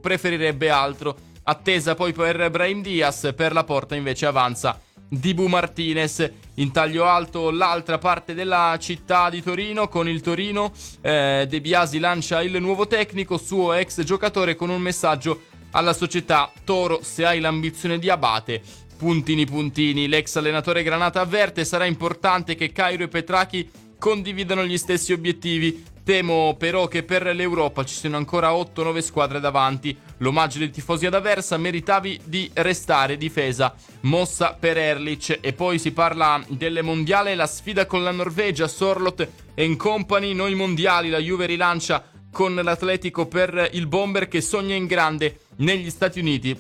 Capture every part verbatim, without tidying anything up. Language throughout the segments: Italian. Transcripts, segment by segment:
preferirebbe altro. Attesa poi per Brahim Diaz, per la Porta invece avanza Dibu Martinez. In taglio alto l'altra parte della città di Torino, con il Torino eh, De Biasi lancia il nuovo tecnico, suo ex giocatore, con un messaggio alla società: Toro, se hai l'ambizione di Abate, puntini puntini. L'ex allenatore granata avverte: sarà importante che Cairo e Petrachi condividano gli stessi obiettivi. Temo però che per l'Europa ci siano ancora otto nove squadre davanti. L'omaggio dei tifosi ad Aversa: meritavi di restare, difesa mossa per Erlich. E poi si parla del mondiale, la sfida con la Norvegia, Sorloth e company. Noi mondiali, la Juve rilancia con l'Atletico per il bomber che sogna in grande negli Stati Uniti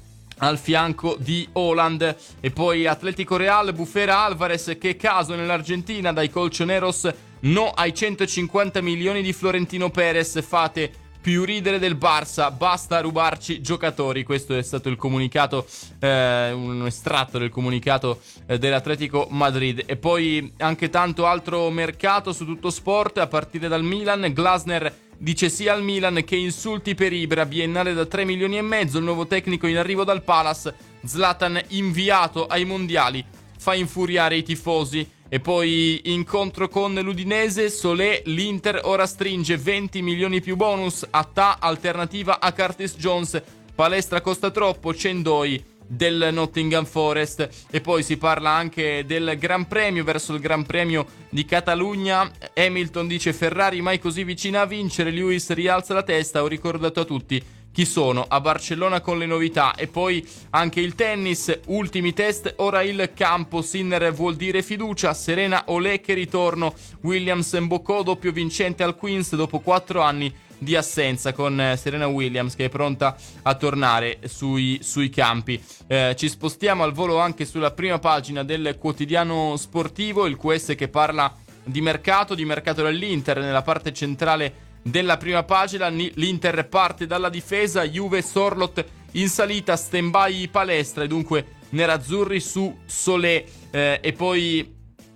al fianco di Haaland. E poi Atletico Real, Bufera Alvarez: che caso nell'Argentina, dai colchoneros no ai centocinquanta milioni di Florentino Perez, fate più ridere del Barça, basta rubarci giocatori. Questo è stato il comunicato, eh, un estratto del comunicato eh, dell'Atletico Madrid. E poi anche tanto altro mercato su Tutto Sport, a partire dal Milan. Glasner dice sì al Milan, che insulti per Ibra, biennale da tre milioni e mezzo, il nuovo tecnico in arrivo dal Palace. Zlatan inviato ai mondiali, fa infuriare i tifosi. E poi incontro con l'Udinese, Solé, l'Inter ora stringe venti milioni più bonus, Attà alternativa a Curtis Jones, palestra costa troppo, Cendoi del Nottingham Forest. E poi si parla anche del Gran Premio, verso il Gran Premio di Catalogna. Hamilton dice: Ferrari mai così vicina a vincere, Lewis rialza la testa, ho ricordato a tutti chi sono a Barcellona con le novità. E poi anche il tennis, ultimi test, ora il campo. Sinner vuol dire fiducia, Serena Olè che ritorno, Williams imboccò doppio vincente al Queens dopo quattro anni di assenza, con Serena Williams che è pronta a tornare sui, sui campi. Eh, ci spostiamo al volo anche sulla prima pagina del quotidiano sportivo, il Q S che parla di mercato, di mercato dell'Inter. Nella parte centrale della prima pagina l'Inter parte dalla difesa, Juve Sorloth in salita, stand-by palestra, e dunque nerazzurri su Solé. Eh, e poi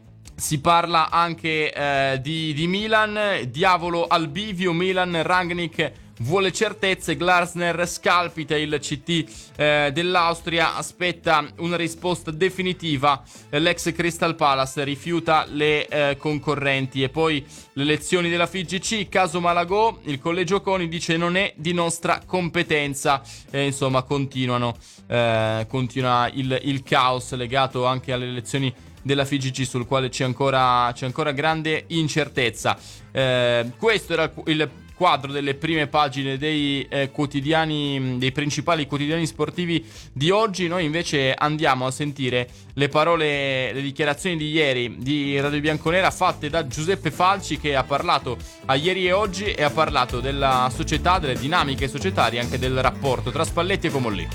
si parla anche eh, di, di Milan, diavolo al bivio, Milan, Rangnick vuole certezze, Glasner scalpita, il C T eh, dell'Austria aspetta una risposta definitiva, l'ex Crystal Palace rifiuta le eh, concorrenti. E poi le lezioni della F I G C, caso Malagò, il collegio CONI dice non è di nostra competenza. E insomma continuano eh, continua il, il caos legato anche alle elezioni della F I G C, sul quale c'è ancora, c'è ancora grande incertezza. Eh, questo era il quadro delle prime pagine dei eh, quotidiani, dei principali quotidiani sportivi di oggi. Noi invece andiamo a sentire le parole, le dichiarazioni di ieri di Radio Bianconera fatte da Giuseppe Falci, che ha parlato a Ieri e Oggi e ha parlato della società, delle dinamiche societarie, anche del rapporto tra Spalletti e Comolli.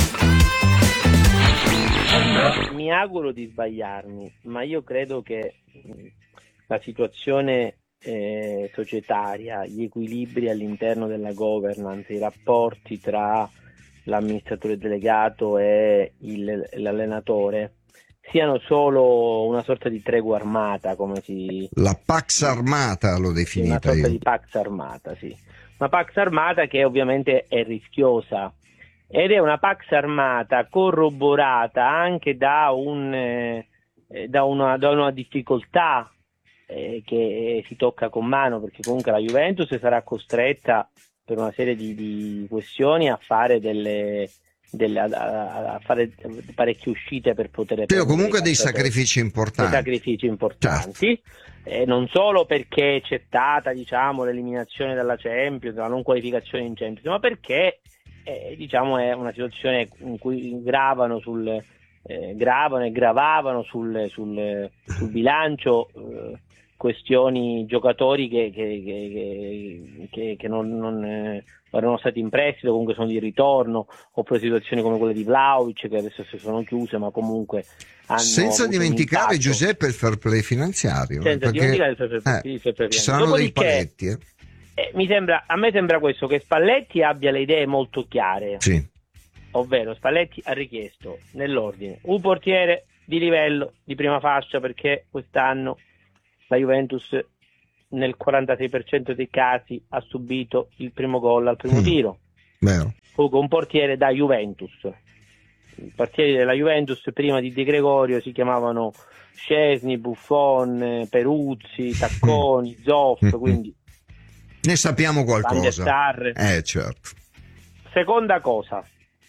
Mi auguro di sbagliarmi, ma io credo che la situazione eh, societaria, gli equilibri all'interno della governance, i rapporti tra l'amministratore delegato e il, l'allenatore siano solo una sorta di tregua armata, come si... La Pax Armata l'ho definita una sorta io. di Pax Armata, sì. Una Pax Armata che ovviamente è rischiosa. Ed è una Pax Armata corroborata anche da, un, eh, da, una, da una difficoltà eh, che si tocca con mano, perché comunque la Juventus sarà costretta per una serie di, di questioni a fare delle, delle a, a fare parecchie uscite per poter... Però comunque dei sacrifici importanti. Dei sacrifici importanti. Certo. Eh, non solo perché c'è stata, diciamo, l'eliminazione dalla Champions, la non qualificazione in Champions, ma perché Eh, diciamo è una situazione in cui gravano sul eh, gravano e gravavano sul, sul, sul bilancio eh, questioni, giocatori che, che, che, che, che non, non eh, erano stati in prestito, comunque sono di ritorno, oppure situazioni come quelle di Vlahovic che adesso si sono chiuse, ma comunque hanno senza dimenticare, Giuseppe, il fair play finanziario, senza perché, dimenticare il fair play, eh, il fair play ci saranno dei paletti eh. Eh, mi sembra, a me sembra questo, che Spalletti abbia le idee molto chiare, sì. Ovvero Spalletti ha richiesto nell'ordine un portiere di livello di prima fascia, perché quest'anno la Juventus nel quarantasei per cento dei casi ha subito il primo gol al primo mm. tiro, Vero. Fu un portiere da Juventus. I portieri della Juventus prima di De Gregorio si chiamavano Szczesny, Buffon, Peruzzi, Tacconi, Zoff, quindi ne sappiamo qualcosa. Van der Sar. Eh, certo. Seconda cosa,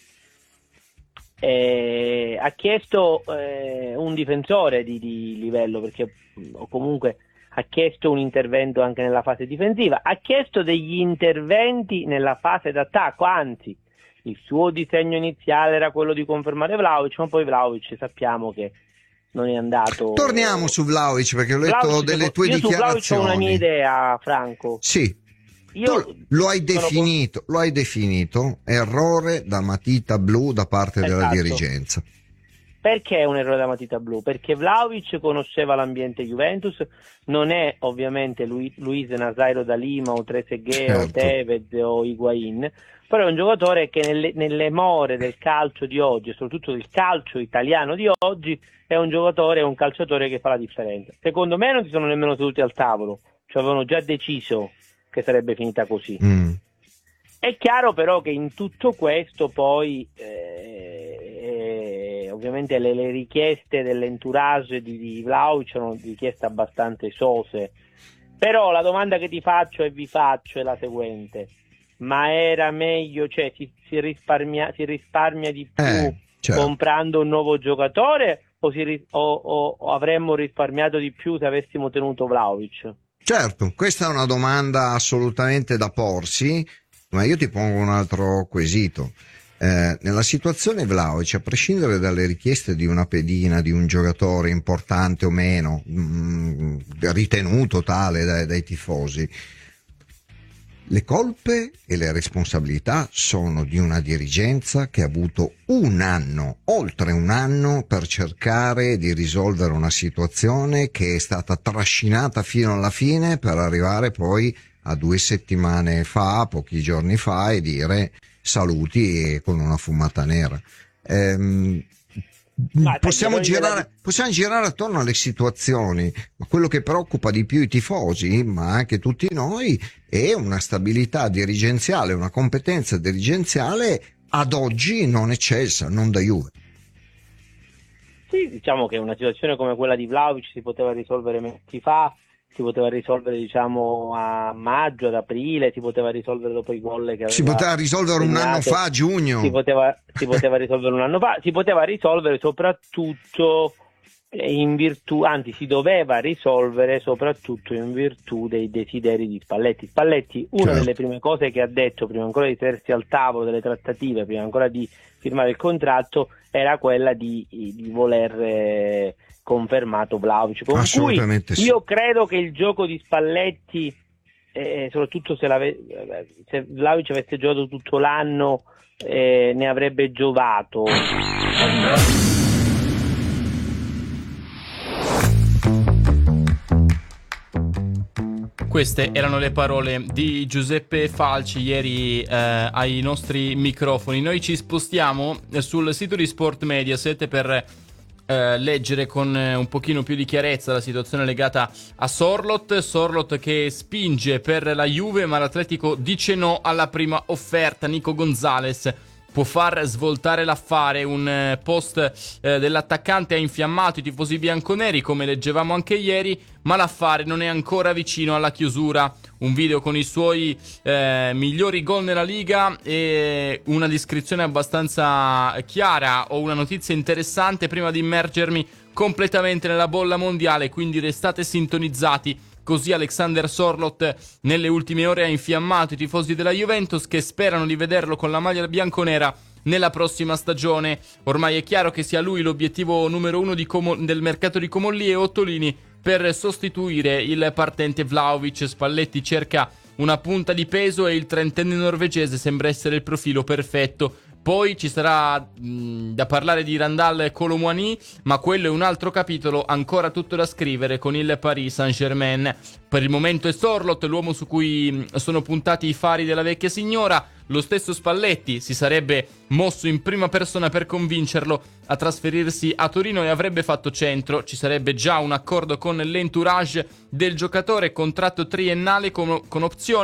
eh, ha chiesto eh, un difensore di, di livello, perché o comunque ha chiesto un intervento anche nella fase difensiva, ha chiesto degli interventi nella fase d'attacco, anzi il suo disegno iniziale era quello di confermare Vlahovic, ma poi Vlahovic sappiamo che non è andato. Torniamo su Vlahovic, perché ho letto Vlahovic, delle tue io dichiarazioni. Su Vlahovic ho una mia idea, Franco. Sì. Io tu lo hai definito, lo hai definito errore da matita blu da parte esatto. della dirigenza. Perché è un errore da matita blu? Perché Vlahovic conosceva l'ambiente Juventus, non è ovviamente Lu- Luis Nazairo da Lima o Trezeguet certo. o Tevez o Higuain, però è un giocatore che nelle, nelle more del calcio di oggi, e soprattutto del calcio italiano di oggi, è un giocatore, è un calciatore che fa la differenza. Secondo me non si sono nemmeno seduti al tavolo, cioè avevano già deciso che sarebbe finita così. Mm. È chiaro però che in tutto questo poi eh, eh, ovviamente le, le richieste dell'entourage di, di Vlahovic sono richieste abbastanza esose, però la domanda che ti faccio e vi faccio è la seguente: ma era meglio, cioè si, si, risparmia, si risparmia di più eh, certo. comprando un nuovo giocatore o, si, o, o, o avremmo risparmiato di più se avessimo tenuto Vlahovic? Certo, questa è una domanda assolutamente da porsi, ma io ti pongo un altro quesito. Eh, nella situazione Vlahovic, a prescindere dalle richieste di una pedina, di un giocatore importante o meno, mh, ritenuto tale dai, dai tifosi, le colpe e le responsabilità sono di una dirigenza che ha avuto un anno, oltre un anno, per cercare di risolvere una situazione che è stata trascinata fino alla fine per arrivare poi a due settimane fa, pochi giorni fa, e dire saluti con una fumata nera. Ehm, Possiamo girare, possiamo girare attorno alle situazioni, ma quello che preoccupa di più i tifosi, ma anche tutti noi, è una stabilità dirigenziale, una competenza dirigenziale ad oggi non eccelsa, non da Juve. Sì, diciamo che una situazione come quella di Vlahovic si poteva risolvere mesi fa, si poteva risolvere diciamo a maggio, ad aprile, si poteva risolvere dopo i gol che aveva si poteva risolvere segnato, un anno fa, a giugno si poteva, si poteva risolvere un anno fa, si poteva risolvere soprattutto in virtù, anzi si doveva risolvere soprattutto in virtù dei desideri di Spalletti. Spalletti, una certo. delle prime cose che ha detto prima ancora di sedersi al tavolo delle trattative, prima ancora di firmare il contratto, era quella di, di voler eh, confermato Vlahovic, con cui sì. io credo che il gioco di Spalletti, eh, soprattutto se, se Vlahovic avesse giocato tutto l'anno, eh, ne avrebbe giovato. Queste erano le parole di Giuseppe Falci ieri eh, ai nostri microfoni. Noi ci spostiamo sul sito di Sport Mediaset per eh, leggere con eh, un pochino più di chiarezza la situazione legata a Sorloth. Sorloth che spinge per la Juve, ma l'Atletico dice no alla prima offerta. Nico Gonzalez può far svoltare l'affare. Un eh, post eh, dell'attaccante ha infiammato i tifosi bianconeri, come leggevamo anche ieri, ma l'affare non è ancora vicino alla chiusura. Un video con i suoi eh, migliori gol nella Liga e una descrizione abbastanza chiara o una notizia interessante prima di immergermi completamente nella bolla mondiale, quindi restate sintonizzati. Così Alexander Sorloth nelle ultime ore ha infiammato i tifosi della Juventus, che sperano di vederlo con la maglia bianconera nella prossima stagione. Ormai è chiaro che sia lui l'obiettivo numero uno di Como- del mercato di Comolli e Ottolini per sostituire il partente Vlahovic. Spalletti cerca una punta di peso e il trentenne norvegese sembra essere il profilo perfetto. Poi ci sarà mh, da parlare di Randal Kolo Muani, ma quello è un altro capitolo, ancora tutto da scrivere con il Paris Saint-Germain. Per il momento è Sorloth l'uomo su cui sono puntati i fari della vecchia signora. Lo stesso Spalletti si sarebbe mosso in prima persona per convincerlo a trasferirsi a Torino e avrebbe fatto centro. Ci sarebbe già un accordo con l'entourage del giocatore, contratto triennale con, con opzione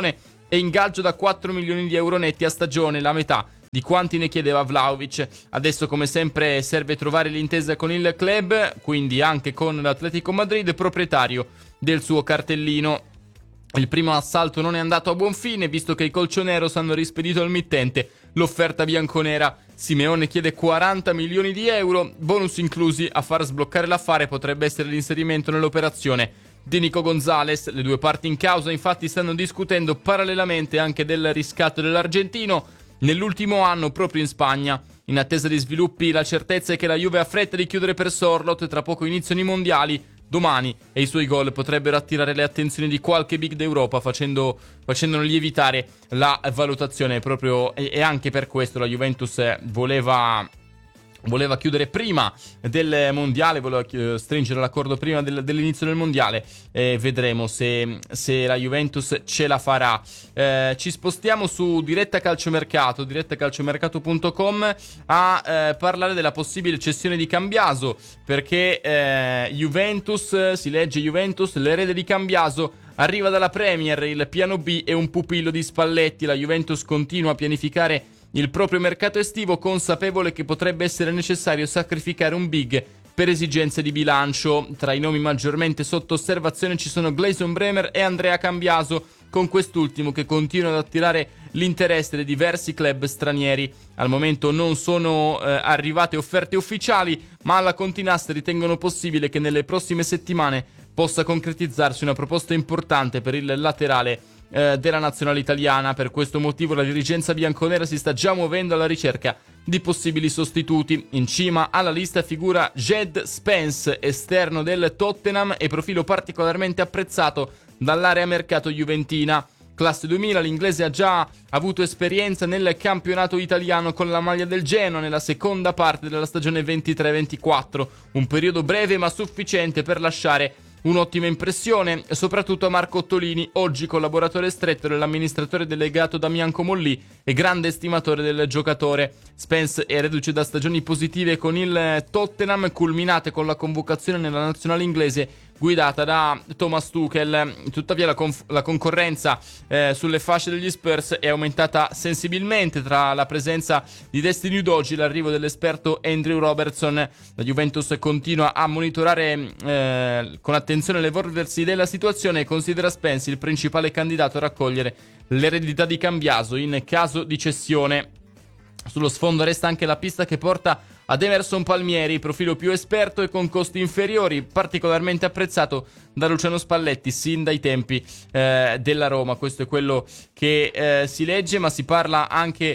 e ingaggio da quattro milioni di euro netti a stagione, la metà di quanti ne chiedeva Vlahovic. Adesso come sempre serve trovare l'intesa con il club, quindi anche con l'Atletico Madrid, proprietario del suo cartellino. Il primo assalto non è andato a buon fine, visto che i colchoneros hanno rispedito al mittente l'offerta bianconera. Simeone chiede quaranta milioni di euro, bonus inclusi. A far sbloccare l'affare potrebbe essere l'inserimento nell'operazione di Nico Gonzalez. Le due parti in causa infatti stanno discutendo parallelamente anche del riscatto dell'argentino nell'ultimo anno proprio in Spagna. In attesa di sviluppi, la certezza è che la Juve ha fretta di chiudere per Sorloth, tra poco iniziano i mondiali domani e i suoi gol potrebbero attirare le attenzioni di qualche big d'Europa, facendo, facendone lievitare la valutazione proprio, e, e anche per questo la Juventus voleva voleva chiudere prima del mondiale, voleva uh, stringere l'accordo prima del, dell'inizio del mondiale, e vedremo se, se la Juventus ce la farà. Eh, ci spostiamo su Diretta Calciomercato, diretta calciomercato punto com, a eh, parlare della possibile cessione di Cambiaso, perché eh, Juventus, si legge Juventus, l'erede di Cambiaso arriva dalla Premier, il piano B è un pupillo di Spalletti. La Juventus continua a pianificare il proprio mercato estivo, consapevole che potrebbe essere necessario sacrificare un big per esigenze di bilancio. Tra i nomi maggiormente sotto osservazione ci sono Gleison Bremer e Andrea Cambiaso, con quest'ultimo che continua ad attirare l'interesse dei diversi club stranieri. Al momento non sono eh, arrivate offerte ufficiali, ma alla Continasta ritengono possibile che nelle prossime settimane possa concretizzarsi una proposta importante per il laterale eh, della nazionale italiana. Per questo motivo la dirigenza bianconera si sta già muovendo alla ricerca di possibili sostituti. In cima alla lista figura Jed Spence, esterno del Tottenham e profilo particolarmente apprezzato dall'area mercato juventina. Classe duemila, l'inglese ha già avuto esperienza nel campionato italiano con la maglia del Genoa nella seconda parte della stagione ventitré ventiquattro, un periodo breve ma sufficiente per lasciare un'ottima impressione, soprattutto a Marco Ottolini, oggi collaboratore stretto dell'amministratore delegato Damian Comolli e grande estimatore del giocatore. Spence è reduce da stagioni positive con il Tottenham, culminate con la convocazione nella nazionale inglese guidata da Thomas Tuchel. Tuttavia la, conf- la concorrenza eh, sulle fasce degli Spurs è aumentata sensibilmente tra la presenza di Destiny Udogie e l'arrivo dell'esperto Andrew Robertson. La Juventus continua a monitorare eh, con attenzione l'evolversi della situazione e considera Spence il principale candidato a raccogliere l'eredità di Cambiaso in caso di cessione. Sullo sfondo resta anche la pista che porta ad Emerson Palmieri, profilo più esperto e con costi inferiori, particolarmente apprezzato da Luciano Spalletti sin dai tempi eh, della Roma. Questo è quello che eh, si legge, ma si parla anche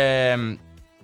eh,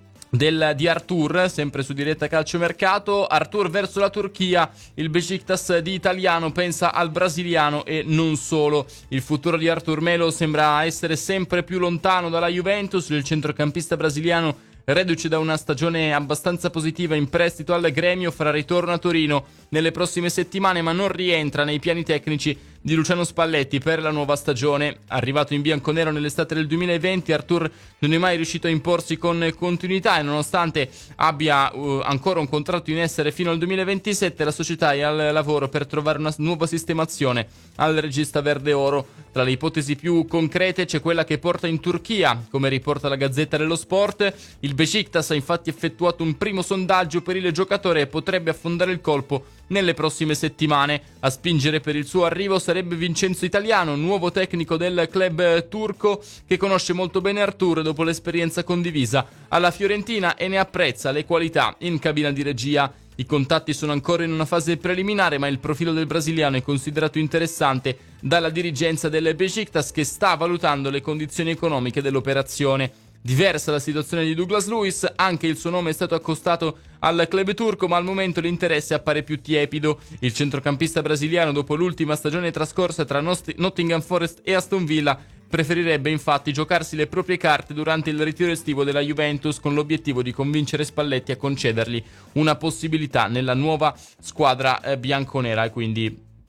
del, di Arthur, sempre su Diretta Calciomercato. Arthur verso la Turchia, il Besiktas di Italiano pensa al brasiliano e non solo. Il futuro di Arthur Melo sembra essere sempre più lontano dalla Juventus. Il centrocampista brasiliano, reduce da una stagione abbastanza positiva in prestito al Gremio, farà ritorno a Torino nelle prossime settimane, ma non rientra nei piani tecnici di Luciano Spalletti per la nuova stagione. Arrivato in bianconero nell'estate del duemilaventi, Arthur non è mai riuscito a imporsi con continuità e nonostante abbia uh, ancora un contratto in essere fino al duemilaventisette, la società è al lavoro per trovare una nuova sistemazione al regista verde oro. Tra le ipotesi più concrete c'è quella che porta in Turchia, come riporta la Gazzetta dello Sport. Il Besiktas ha infatti effettuato un primo sondaggio per il giocatore e potrebbe affondare il colpo nelle prossime settimane. A spingere per il suo arrivo sarebbe Vincenzo Italiano, nuovo tecnico del club turco che conosce molto bene Arthur dopo l'esperienza condivisa alla Fiorentina e ne apprezza le qualità in cabina di regia. I contatti sono ancora in una fase preliminare, ma il profilo del brasiliano è considerato interessante dalla dirigenza del Besiktas, che sta valutando le condizioni economiche dell'operazione. Diversa la situazione di Douglas Luiz, anche il suo nome è stato accostato al club turco, ma al momento l'interesse appare più tiepido. Il centrocampista brasiliano, dopo l'ultima stagione trascorsa tra Nost- Nottingham Forest e Aston Villa, preferirebbe infatti giocarsi le proprie carte durante il ritiro estivo della Juventus, con l'obiettivo di convincere Spalletti a concedergli una possibilità nella nuova squadra eh, bianconera. E quindi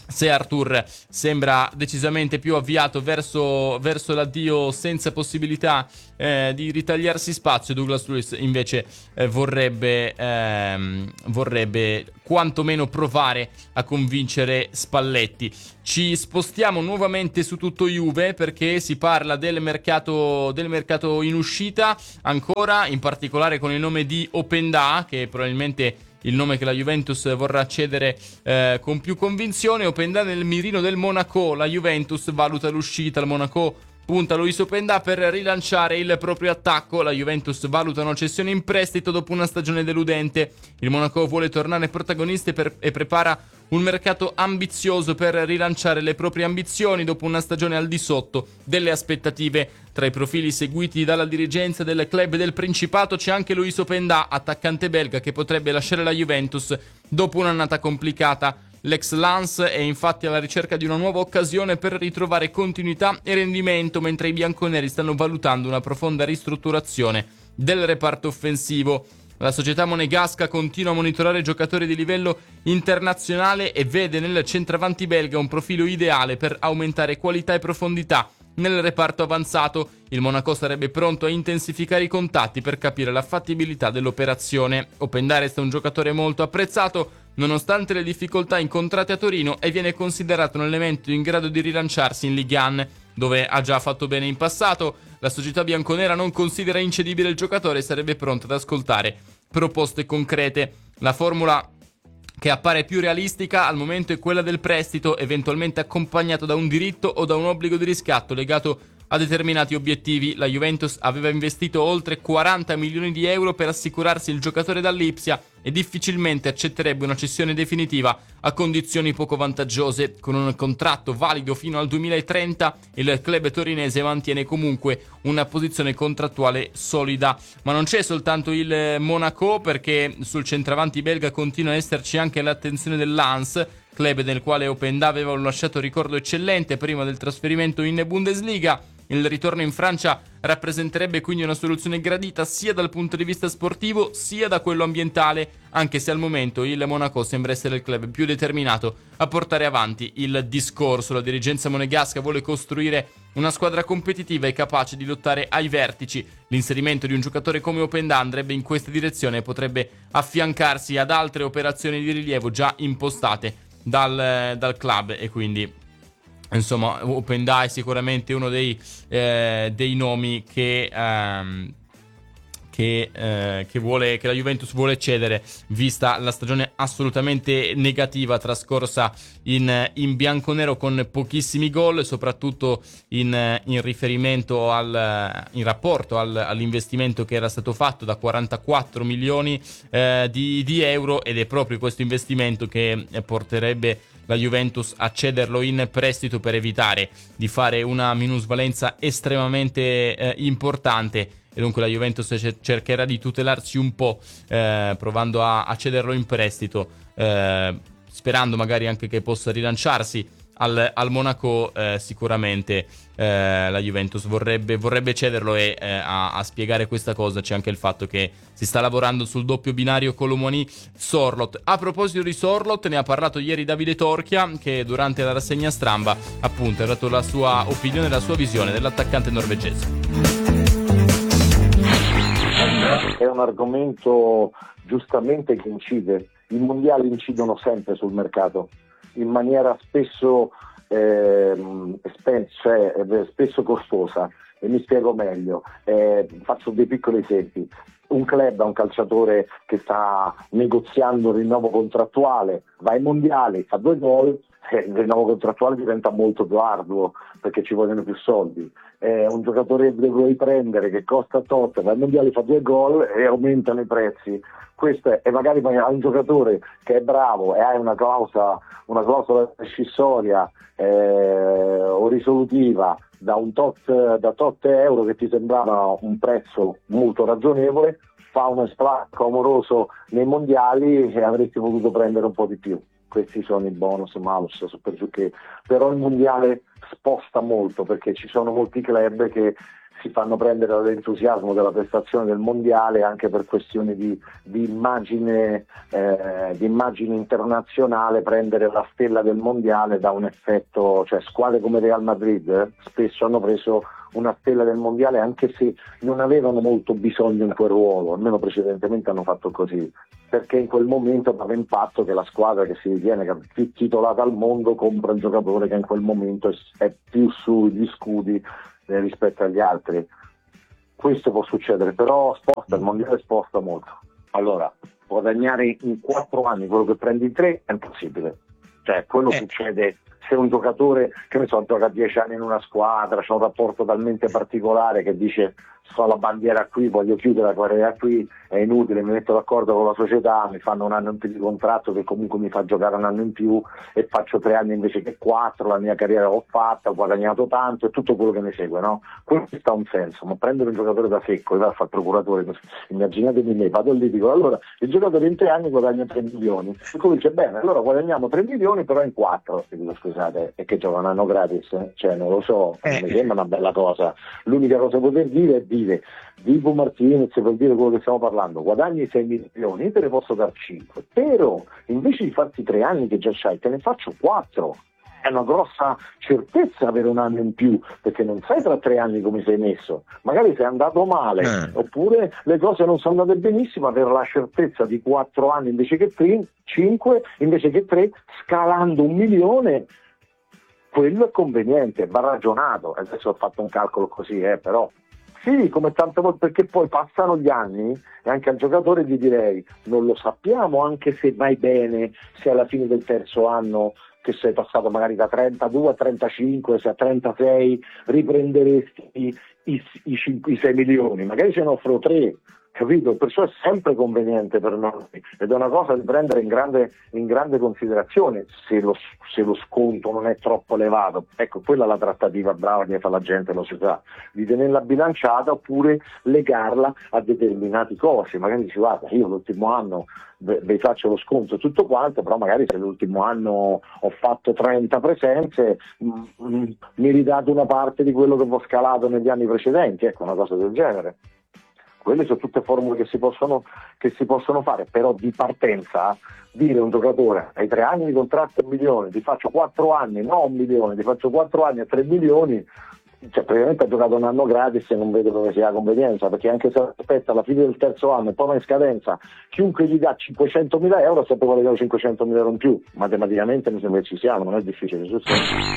se Arthur sembra decisamente più avviato verso, verso l'addio senza possibilità eh, di ritagliarsi spazio, Douglas Luiz invece eh, vorrebbe, ehm, vorrebbe quantomeno provare a convincere Spalletti. Ci spostiamo nuovamente su tutto Juve, perché si parla del mercato, del mercato in uscita ancora, in particolare con il nome di Openda, che probabilmente il nome che la Juventus vorrà cedere eh, con più convinzione. Openda nel mirino del Monaco, la Juventus valuta l'uscita, il Monaco punta Luis Openda per rilanciare il proprio attacco, la Juventus valuta una cessione in prestito dopo una stagione deludente, il Monaco vuole tornare protagonista per, e prepara un mercato ambizioso per rilanciare le proprie ambizioni dopo una stagione al di sotto delle aspettative. Tra i profili seguiti dalla dirigenza del club del Principato c'è anche Luis Openda, attaccante belga che potrebbe lasciare la Juventus dopo un'annata complicata. L'ex Lens è infatti alla ricerca di una nuova occasione per ritrovare continuità e rendimento, mentre i bianconeri stanno valutando una profonda ristrutturazione del reparto offensivo. La società monegasca continua a monitorare giocatori di livello internazionale e vede nel centravanti belga un profilo ideale per aumentare qualità e profondità nel reparto avanzato. Il Monaco sarebbe pronto a intensificare i contatti per capire la fattibilità dell'operazione. Openda resta un giocatore molto apprezzato nonostante le difficoltà incontrate a Torino e viene considerato un elemento in grado di rilanciarsi in Ligue uno, dove ha già fatto bene in passato. La società bianconera non considera incedibile il giocatore e sarebbe pronta ad ascoltare proposte concrete. La formula che appare più realistica al momento è quella del prestito, eventualmente accompagnato da un diritto o da un obbligo di riscatto legato a determinati obiettivi. La Juventus aveva investito oltre quaranta milioni di euro per assicurarsi il giocatore dall'Ipsia e difficilmente accetterebbe una cessione definitiva a condizioni poco vantaggiose. Con un contratto valido fino al duemilatrenta, il club torinese mantiene comunque una posizione contrattuale solida. Ma non c'è soltanto il Monaco, perché sul centravanti belga continua ad esserci anche l'attenzione del Lens, club nel quale Openda aveva un lasciato ricordo eccellente prima del trasferimento in Bundesliga. Il ritorno in Francia rappresenterebbe quindi una soluzione gradita sia dal punto di vista sportivo sia da quello ambientale, anche se al momento il Monaco sembra essere il club più determinato a portare avanti il discorso. La dirigenza monegasca vuole costruire una squadra competitiva e capace di lottare ai vertici. L'inserimento di un giocatore come Openda andrebbe in questa direzione e potrebbe affiancarsi ad altre operazioni di rilievo già impostate dal, dal club, e quindi insomma Openda è sicuramente uno dei, eh, dei nomi che, ehm, che, eh, che, vuole, che la Juventus vuole cedere, vista la stagione assolutamente negativa trascorsa in, in bianconero con pochissimi gol, soprattutto in, in riferimento al, in rapporto al, all'investimento che era stato fatto da quarantaquattro milioni eh, di, di euro, ed è proprio questo investimento che porterebbe la Juventus a cederlo in prestito per evitare di fare una minusvalenza estremamente eh, importante, e dunque la Juventus c- cercherà di tutelarsi un po' eh, provando a, a cederlo in prestito, eh, sperando magari anche che possa rilanciarsi al, al Monaco. Eh, sicuramente eh, la Juventus vorrebbe, vorrebbe cederlo, e eh, a, a spiegare questa cosa c'è anche il fatto che si sta lavorando sul doppio binario Colomoni-Sorlot. A proposito di Sorlot, ne ha parlato ieri Davide Torchia, che durante la rassegna stampa appunto ha dato la sua opinione e la sua visione dell'attaccante norvegese. È un argomento giustamente che incide. I mondiali incidono sempre sul mercato in maniera spesso eh, cioè, spesso costosa, e mi spiego meglio. Eh, faccio dei piccoli esempi. Un club ha un calciatore che sta negoziando un rinnovo contrattuale, va ai mondiali, fa due gol, eh, il rinnovo contrattuale diventa molto più arduo perché ci vogliono più soldi. Eh, un giocatore che vuoi prendere che costa tot, va ai mondiali, fa due gol e aumentano i prezzi. Questo è, e magari ha un giocatore che è bravo e ha una clausola, una clausola rescissoria eh, o risolutiva da un tot, da tot euro che ti sembrava un prezzo molto ragionevole, fa uno splacco amoroso nei mondiali e avresti potuto prendere un po' di più. Questi sono i bonus, malus, super giù che, però il mondiale sposta molto, perché ci sono molti club che si fanno prendere dall'entusiasmo della prestazione del mondiale anche per questioni di, di immagine eh, di immagine internazionale, prendere la stella del mondiale da un effetto, cioè squadre come Real Madrid eh, spesso hanno preso una stella del mondiale anche se non avevano molto bisogno in quel ruolo, almeno precedentemente hanno fatto così, perché in quel momento aveva impatto che la squadra che si ritiene più titolata al mondo compra il giocatore che in quel momento è più sugli scudi eh, rispetto agli altri. Questo può succedere, però sposta, il mondiale sposta molto. Allora, guadagnare in quattro anni quello che prendi in tre è impossibile, cioè quello eh. succede se un giocatore, che ne so, gioca dieci anni in una squadra, c'è un rapporto talmente particolare che dice sto la bandiera qui, voglio chiudere la carriera qui, è inutile, mi metto d'accordo con la società, mi fanno un anno in più di contratto che comunque mi fa giocare un anno in più e faccio tre anni invece che quattro, la mia carriera l'ho fatta, ho guadagnato tanto e tutto quello che ne segue, no? Questo ha un senso, ma prendere un giocatore da secco e va a fare il procuratore, immaginatevi me, vado lì, dico allora il giocatore in tre anni guadagna tre milioni, e come dice bene, allora guadagniamo tre milioni però in quattro, e dico scusate, e che gioca un anno gratis? Eh? Cioè non lo so, non mi sembra una bella cosa, l'unica cosa da poter dire è dire Dibu Martinez, per dire quello che stiamo parlando, guadagni sei milioni, io te ne posso dar cinque, però invece di farti tre anni che già c'hai, te ne faccio quattro. È una grossa certezza avere un anno in più, perché non sai tra tre anni come sei messo, magari sei andato male, eh. oppure le cose non sono andate benissimo, avere la certezza di quattro anni invece che tre, cinque invece che tre, scalando un milione, quello è conveniente, va ragionato. Adesso ho fatto un calcolo così, eh, però sì, come tante volte, perché poi passano gli anni e anche al giocatore gli direi non lo sappiamo, anche se vai bene, se alla fine del terzo anno che sei passato magari da trentadue a trentacinque, se a trentasei riprenderesti i, i, i, cinque, i sei milioni, magari ce ne offro tre, capito? Perciò è sempre conveniente per noi ed è una cosa da prendere in grande, in grande considerazione se lo, se lo sconto non è troppo elevato. Ecco, quella è la trattativa brava che fa la gente, lo si sa, di tenerla bilanciata oppure legarla a determinati costi. Magari dici guarda, io l'ultimo anno vi faccio lo sconto tutto quanto, però magari se l'ultimo anno ho fatto trenta presenze mh, mi ridate una parte di quello che ho scalato negli anni precedenti, ecco, una cosa del genere. Quelle sono tutte formule che si possono, che si possono fare, però di partenza dire a un giocatore hai tre anni di contratto a un milione, ti faccio quattro anni, no un milione, ti faccio quattro anni a tre milioni, cioè praticamente ha giocato un anno gratis e non vedo dove sia la convenienza, perché anche se aspetta alla fine del terzo anno e poi va in scadenza, chiunque gli dà cinquecentomila euro sempre vuole dare cinquecentomila euro in più, matematicamente mi sembra che ci siamo, non è difficile, giusto?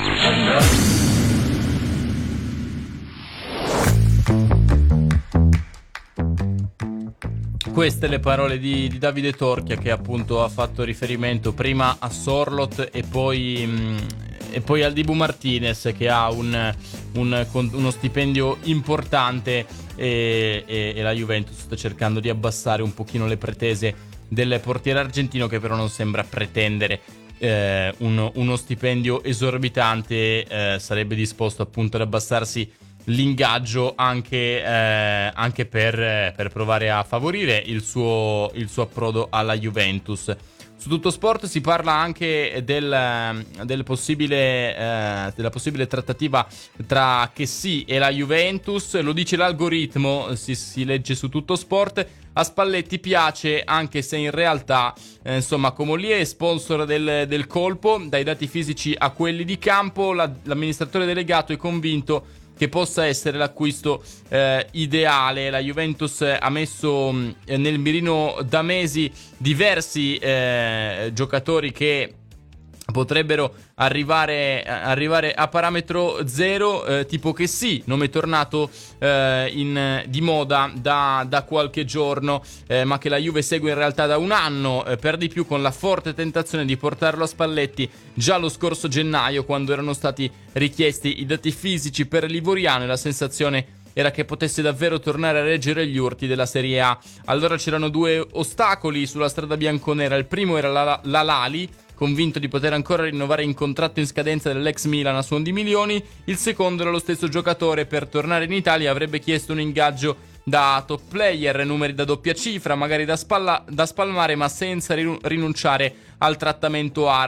Queste le parole di, di Davide Torchia, che appunto ha fatto riferimento prima a Sorloth e poi, mh, e poi al Dibu Martinez, che ha un, un, uno stipendio importante e, e, e la Juventus sta cercando di abbassare un pochino le pretese del portiere argentino, che però non sembra pretendere eh, uno, uno stipendio esorbitante, eh, sarebbe disposto appunto ad abbassarsi l'ingaggio anche, eh, anche per, eh, per provare a favorire il suo, il suo approdo alla Juventus. Su Tutto Sport si parla anche del, del possibile, eh, della possibile trattativa tra Chessy e la Juventus. Lo dice l'algoritmo, si, si legge su Tutto Sport. A Spalletti piace, anche se in realtà eh, insomma Comolli è sponsor del, del colpo. Dai dati fisici a quelli di campo, la, l'amministratore delegato è convinto che possa essere l'acquisto eh, ideale. La Juventus ha messo mh, nel mirino da mesi diversi eh, giocatori che potrebbero arrivare, arrivare a parametro zero, eh, tipo Chessy, nome tornato eh, in, di moda da, da qualche giorno, eh, ma che la Juve segue in realtà da un anno, eh, per di più con la forte tentazione di portarlo a Spalletti già lo scorso gennaio, quando erano stati richiesti i dati fisici per l'Ivoriano, e la sensazione era che potesse davvero tornare a reggere gli urti della Serie A. Allora c'erano due ostacoli sulla strada bianconera. Il primo era la, la Lali, convinto di poter ancora rinnovare in contratto in scadenza dell'ex Milan a suon di milioni. Il secondo era lo stesso giocatore, per tornare in Italia avrebbe chiesto un ingaggio da top player, numeri da doppia cifra, magari da, spalla, da spalmare, ma senza rinunciare al trattamento arabo.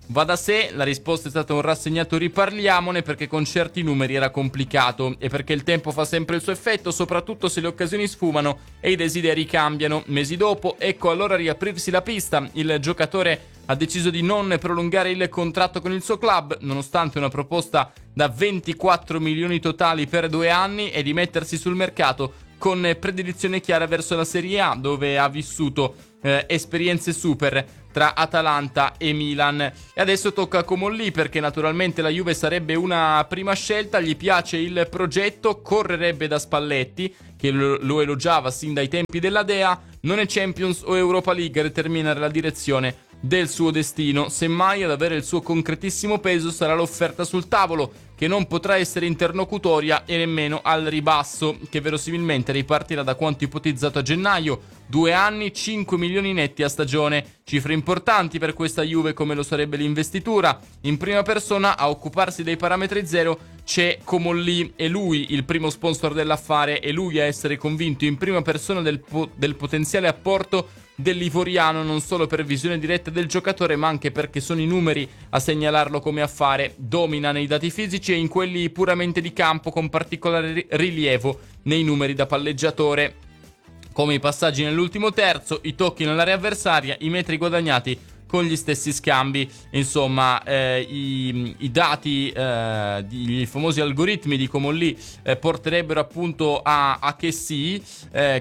Va da sé, la risposta è stata un rassegnato riparliamone, perché con certi numeri era complicato e perché il tempo fa sempre il suo effetto, soprattutto se le occasioni sfumano e i desideri cambiano. Mesi dopo, ecco allora riaprirsi la pista. Il giocatore ha deciso di non prolungare il contratto con il suo club, nonostante una proposta da ventiquattro milioni totali per due anni, e di mettersi sul mercato con predilezione chiara verso la Serie A, dove ha vissuto eh, esperienze super tra Atalanta e Milan. E adesso tocca a Comolli, perché naturalmente la Juve sarebbe una prima scelta, gli piace il progetto, correrebbe da Spalletti, che lo, lo elogiava sin dai tempi della Dea. Non è Champions o Europa League a determinare la direzione del suo destino, semmai ad avere il suo concretissimo peso sarà l'offerta sul tavolo, che non potrà essere interlocutoria e nemmeno al ribasso, che verosimilmente ripartirà da quanto ipotizzato a gennaio. Due anni, cinque milioni netti a stagione, cifre importanti per questa Juve, come lo sarebbe l'investitura. In prima persona a occuparsi dei parametri zero c'è Comolli, e lui il primo sponsor dell'affare, e lui a essere convinto in prima persona del, po- del potenziale apporto dell'ivoriano, non solo per visione diretta del giocatore, ma anche perché sono i numeri a segnalarlo come affare. Domina nei dati fisici e in quelli puramente di campo, con particolare rilievo nei numeri da palleggiatore, come i passaggi nell'ultimo terzo, i tocchi nell'area avversaria, i metri guadagnati con gli stessi scambi. Insomma, eh, i, i dati, eh, di, i famosi algoritmi di Comolli eh, porterebbero appunto a, a che sì, eh,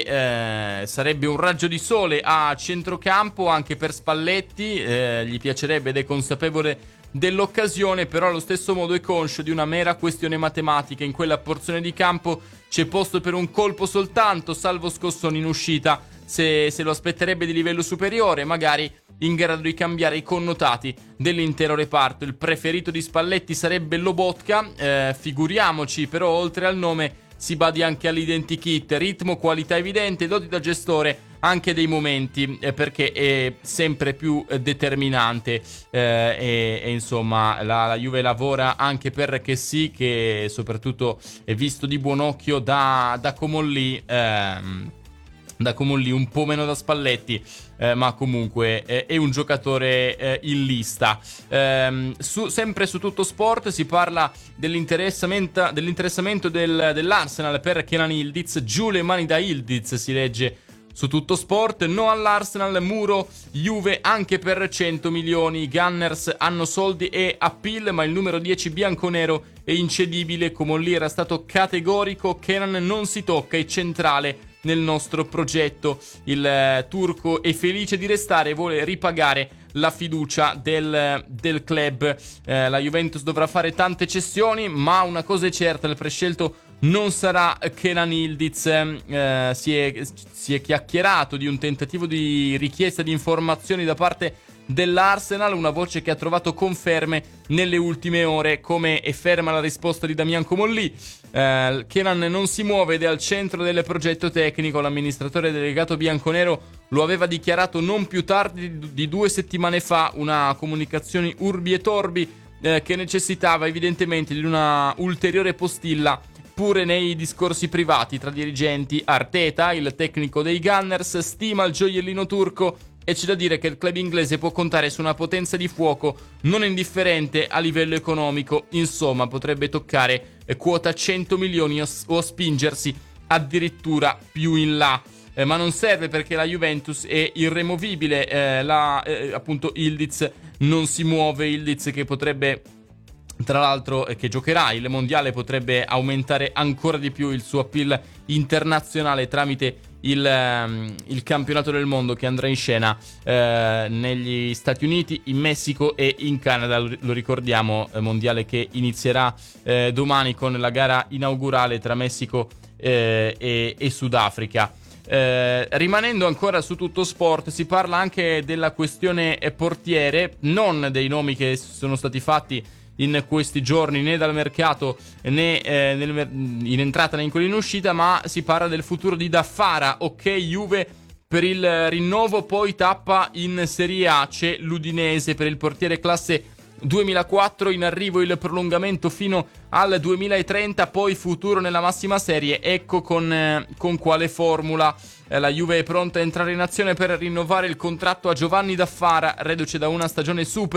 che eh, sarebbe un raggio di sole a centrocampo anche per Spalletti. Eh, gli piacerebbe ed è consapevole dell'occasione, però allo stesso modo è conscio di una mera questione matematica. In quella porzione di campo c'è posto per un colpo soltanto, salvo scossoni in uscita. Se, se lo aspetterebbe di livello superiore, magari in grado di cambiare i connotati dell'intero reparto. Il preferito di Spalletti sarebbe Lobotka, eh, figuriamoci, però oltre al nome si badi anche all'identikit: ritmo, qualità evidente, doti da gestore anche dei momenti, eh, perché è sempre più eh, determinante, eh, e, e insomma la, la Juve lavora anche per che sì, che soprattutto è visto di buon occhio da, da Comolli, ehm, da Comolli, un po' meno da Spalletti, eh, ma comunque eh, è un giocatore eh, in lista. Ehm, su, sempre su Tutto Sport si parla dell'interessamento, dell'interessamento del, dell'Arsenal per Kenan Yildiz. Giù le mani da Yildiz, si legge su Tutto Sport. No all'Arsenal, muro Juve anche per cento milioni. I Gunners hanno soldi e appeal, ma il numero dieci bianconero è incedibile. Comolli era stato categorico: Kenan non si tocca, è centrale nel nostro progetto. Il eh, turco è felice di restare e vuole ripagare la fiducia del, del club. Eh, la Juventus dovrà fare tante cessioni, ma una cosa è certa: il prescelto non sarà Kenan Yildiz. Eh, si, è, si è chiacchierato di un tentativo di richiesta di informazioni da parte dell'Arsenal, una voce che ha trovato conferme nelle ultime ore, come è ferma la risposta di Damian Comolli. Eh, Kenan non si muove ed è al centro del progetto tecnico. L'amministratore delegato bianconero lo aveva dichiarato non più tardi di due settimane fa, una comunicazione urbi e torbi eh, che necessitava evidentemente di una ulteriore postilla pure nei discorsi privati tra dirigenti. Arteta, il tecnico dei Gunners, stima il gioiellino turco e c'è da dire che il club inglese può contare su una potenza di fuoco non indifferente a livello economico. Insomma, potrebbe toccare quota cento milioni o spingersi addirittura più in là. Eh, ma non serve, perché la Juventus è irremovibile. Eh, la, eh, appunto Yildiz non si muove. Yildiz che potrebbe, tra l'altro, eh, che giocherà il mondiale, potrebbe aumentare ancora di più il suo appeal internazionale tramite il, um, il campionato del mondo che andrà in scena eh, negli Stati Uniti, in Messico e in Canada. Lo ricordiamo, eh, mondiale che inizierà eh, domani con la gara inaugurale tra Messico eh, e, e Sudafrica. Eh, rimanendo ancora su Tutto Sport, si parla anche della questione portiere, non dei nomi che sono stati fatti in questi giorni né dal mercato né eh, nel, in entrata né in quello in uscita, ma si parla del futuro di Daffara. Ok Juve per il rinnovo, poi tappa in Serie A, c'è l'Udinese per il portiere classe duemilaquattro, in arrivo il prolungamento fino al duemilatrenta, poi futuro nella massima serie. Ecco con, eh, con quale formula. Eh, la Juve è pronta a entrare in azione per rinnovare il contratto a Giovanni Daffara, reduce da una stagione super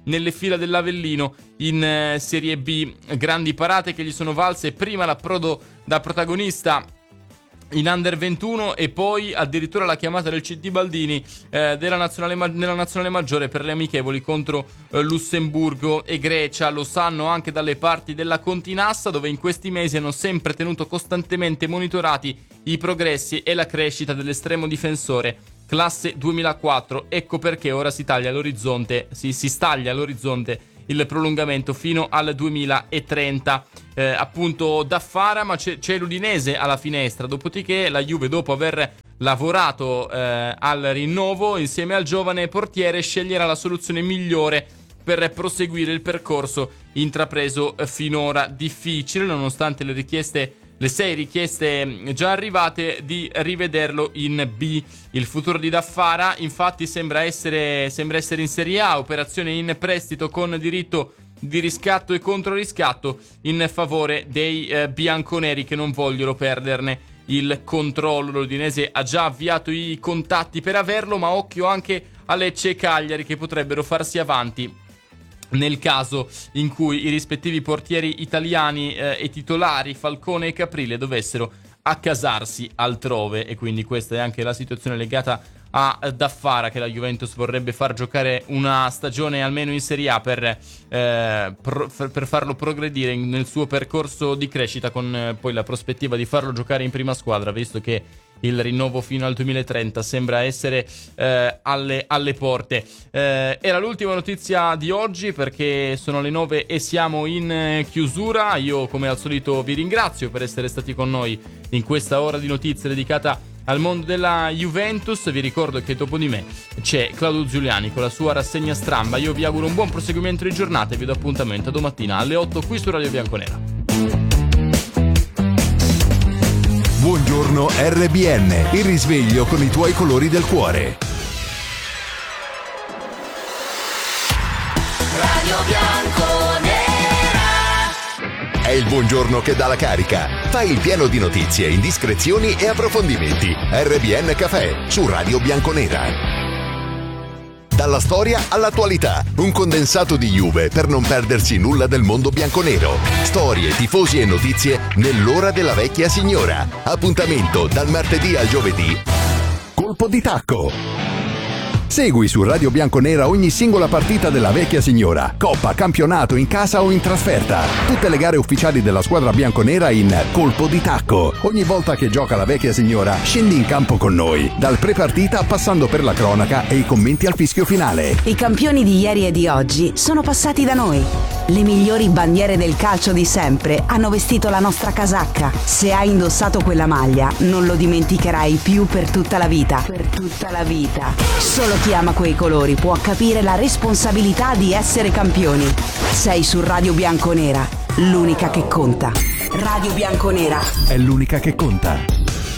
nelle fila dell'Avellino in eh, Serie B. Grandi parate che gli sono valse prima l'approdo da protagonista in under ventuno e poi addirittura la chiamata del C D Baldini eh, della nazionale ma- nella nazionale maggiore per le amichevoli contro eh, Lussemburgo e Grecia. Lo sanno anche dalle parti della Continassa, dove in questi mesi hanno sempre tenuto costantemente monitorati i progressi e la crescita dell'estremo difensore classe duemilaquattro. Ecco perché ora si taglia all'orizzonte si, si staglia all'orizzonte il prolungamento fino al duemilatrenta. Eh, appunto Daffara, ma c'è, c'è l'Udinese alla finestra, dopodiché la Juve, dopo aver lavorato eh, al rinnovo insieme al giovane portiere, sceglierà la soluzione migliore per proseguire il percorso intrapreso finora. Difficile, nonostante le richieste le sei richieste già arrivate, di rivederlo in B. Il futuro di Daffara infatti sembra essere, sembra essere in Serie A, operazione in prestito con diritto di riscatto e controriscatto in favore dei eh, bianconeri, che non vogliono perderne il controllo. L'Udinese ha già avviato i contatti per averlo, ma occhio anche a Lecce e Cagliari, che potrebbero farsi avanti nel caso in cui i rispettivi portieri italiani eh, e titolari Falcone e Caprile dovessero accasarsi altrove. E quindi questa è anche la situazione legata a Daffara, che la Juventus vorrebbe far giocare una stagione almeno in Serie A per, eh, pro, per farlo progredire nel suo percorso di crescita, con eh, poi la prospettiva di farlo giocare in prima squadra, visto che il rinnovo fino al duemilatrenta sembra essere eh, alle, alle porte. Eh, era l'ultima notizia di oggi, perché sono le nove e siamo in eh, chiusura. Io, come al solito, vi ringrazio per essere stati con noi in questa ora di notizie dedicata al mondo della Juventus. Vi ricordo che dopo di me c'è Claudio Giuliani con la sua rassegna stramba. Io vi auguro un buon proseguimento di giornata e vi do appuntamento a domattina alle otto qui su Radio Bianconera. Buongiorno R B N, il risveglio con i tuoi colori del cuore. Radio Bianconera. È il buongiorno che dà la carica. Fai il pieno di notizie, indiscrezioni e approfondimenti. R B N Café su Radio Bianconera. Dalla storia all'attualità, un condensato di Juve per non perdersi nulla del mondo bianconero. Storie, tifosi e notizie nell'ora della vecchia signora. Appuntamento dal martedì al giovedì. Colpo di tacco. Segui su Radio Bianconera ogni singola partita della vecchia signora. Coppa, campionato, in casa o in trasferta. Tutte le gare ufficiali della squadra bianconera in Colpo di tacco. Ogni volta che gioca la vecchia signora, scendi in campo con noi. Dal pre-partita passando per la cronaca e i commenti al fischio finale. I campioni di ieri e di oggi sono passati da noi. Le migliori bandiere del calcio di sempre hanno vestito la nostra casacca. Se hai indossato quella maglia, non lo dimenticherai più per tutta la vita. Per tutta la vita. Solo chi ama quei colori può capire la responsabilità di essere campioni. Sei su Radio Bianconera, l'unica che conta. Radio Bianconera è l'unica che conta.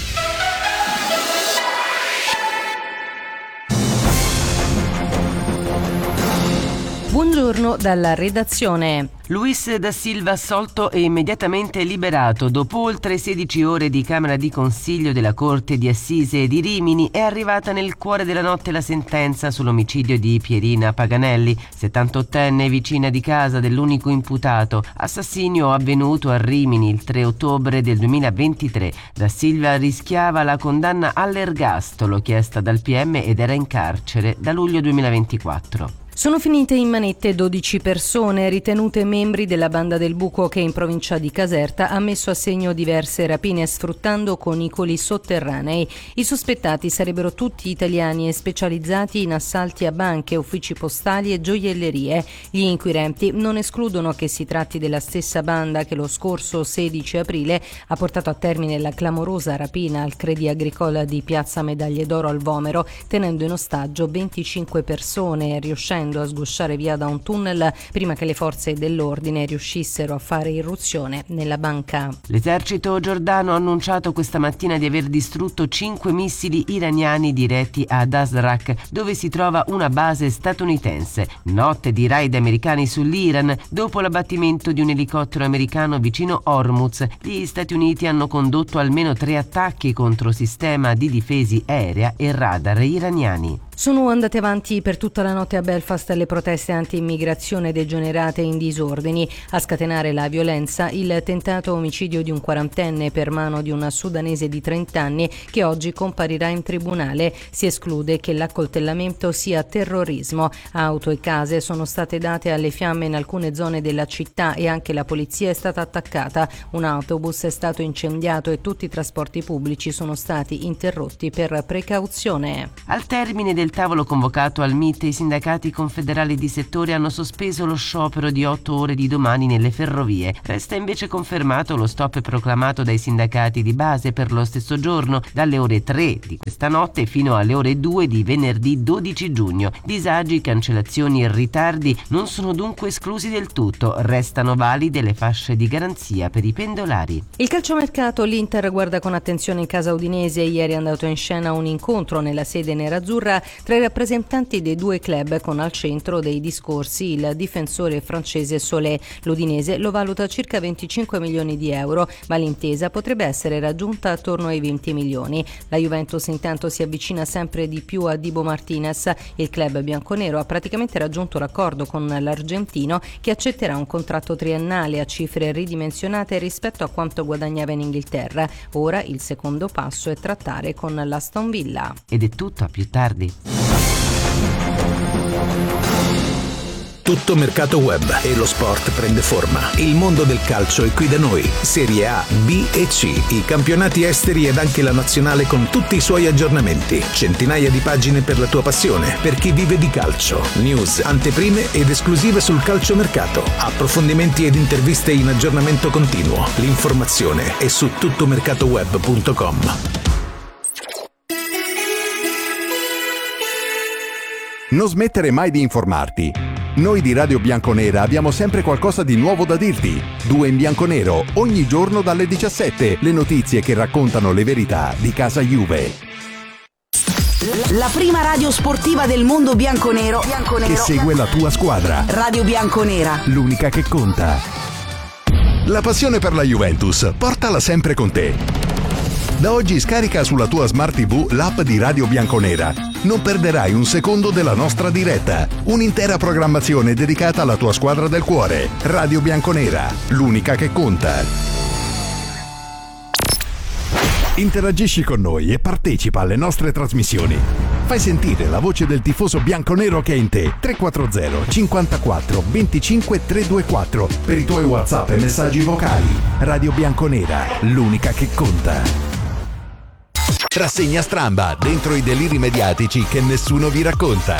Buongiorno dalla redazione. Luis da Silva assolto e immediatamente liberato. Dopo oltre sedici ore di Camera di Consiglio della Corte di Assise di Rimini è arrivata nel cuore della notte la sentenza sull'omicidio di Pierina Paganelli, settantottenne vicina di casa dell'unico imputato, assassinio avvenuto a Rimini il tre ottobre del duemilaventitré. Da Silva rischiava la condanna all'ergastolo chiesta dal P M ed era in carcere da luglio duemilaventiquattro. Sono finite in manette dodici persone ritenute membri della Banda del Buco che in provincia di Caserta ha messo a segno diverse rapine sfruttando conicoli sotterranei. I sospettati sarebbero tutti italiani e specializzati in assalti a banche, uffici postali e gioiellerie. Gli inquirenti non escludono che si tratti della stessa banda che lo scorso sedici aprile ha portato a termine la clamorosa rapina al Crédit Agricole di Piazza Medaglie d'Oro al Vomero, tenendo in ostaggio venticinque persone e riuscendo a sgusciare via da un tunnel prima che le forze dell'ordine riuscissero a fare irruzione nella banca. L'esercito giordano ha annunciato questa mattina di aver distrutto cinque missili iraniani diretti ad Azraq, dove si trova una base statunitense. Notte di raid americani sull'Iran. Dopo l'abbattimento di un elicottero americano vicino Hormuz, gli Stati Uniti hanno condotto almeno tre attacchi contro sistema di difesa aerea e radar iraniani. Sono andate avanti per tutta la notte a Belfast le proteste anti-immigrazione degenerate in disordini. A scatenare la violenza il tentato omicidio di un quarantenne per mano di una sudanese di trenta anni che oggi comparirà in tribunale. Si esclude che l'accoltellamento sia terrorismo. Auto e case sono state date alle fiamme in alcune zone della città e anche la polizia è stata attaccata. Un autobus è stato incendiato e tutti i trasporti pubblici sono stati interrotti per precauzione. Al termine del tavolo convocato al M I T, i sindacati confederali di settore hanno sospeso lo sciopero di otto ore di domani nelle ferrovie. Resta invece confermato lo stop proclamato dai sindacati di base per lo stesso giorno, dalle ore tre di questa notte fino alle ore due di venerdì dodici giugno. Disagi, cancellazioni e ritardi non sono dunque esclusi del tutto, restano valide le fasce di garanzia per i pendolari. Il calciomercato, l'Inter guarda con attenzione in casa udinese. Ieri è andato in scena un incontro nella sede nerazzurra tra i rappresentanti dei due club, con al centro dei discorsi il difensore francese Solé. L'Udinese lo valuta circa venticinque milioni di euro, ma l'intesa potrebbe essere raggiunta attorno ai venti milioni. La Juventus intanto si avvicina sempre di più a Dibu Martinez. Il club bianconero ha praticamente raggiunto l'accordo con l'argentino, che accetterà un contratto triennale a cifre ridimensionate rispetto a quanto guadagnava in Inghilterra. Ora il secondo passo è trattare con l'Aston Villa. Ed è tutto, a più tardi. Tutto mercato web e lo sport prende forma. Il mondo del calcio è qui da noi. Serie A, B e C, i campionati esteri ed anche la nazionale con tutti i suoi aggiornamenti. Centinaia di pagine per la tua passione, per chi vive di calcio. News, anteprime ed esclusive sul calciomercato. Approfondimenti ed interviste in aggiornamento continuo. L'informazione è su tuttomercatoweb punto com. Non smettere mai di informarti. Noi di Radio Bianconera abbiamo sempre qualcosa di nuovo da dirti. Due in bianconero, ogni giorno dalle diciassette. Le notizie che raccontano le verità di casa Juve. La prima radio sportiva del mondo bianconero, bianconero. Che segue la tua squadra. Radio Bianconera. L'unica che conta. La passione per la Juventus, portala sempre con te. Da oggi scarica sulla tua Smart tivù l'app di Radio Bianconera. Non perderai un secondo della nostra diretta. Un'intera programmazione dedicata alla tua squadra del cuore. Radio Bianconera, l'unica che conta. Interagisci con noi e partecipa alle nostre trasmissioni. Fai sentire la voce del tifoso bianconero che è in te. tre quattro zero cinquantaquattro venticinque trecentoventiquattro per i tuoi WhatsApp e messaggi vocali. Radio Bianconera, l'unica che conta. Rassegna stramba, dentro i deliri mediatici che nessuno vi racconta.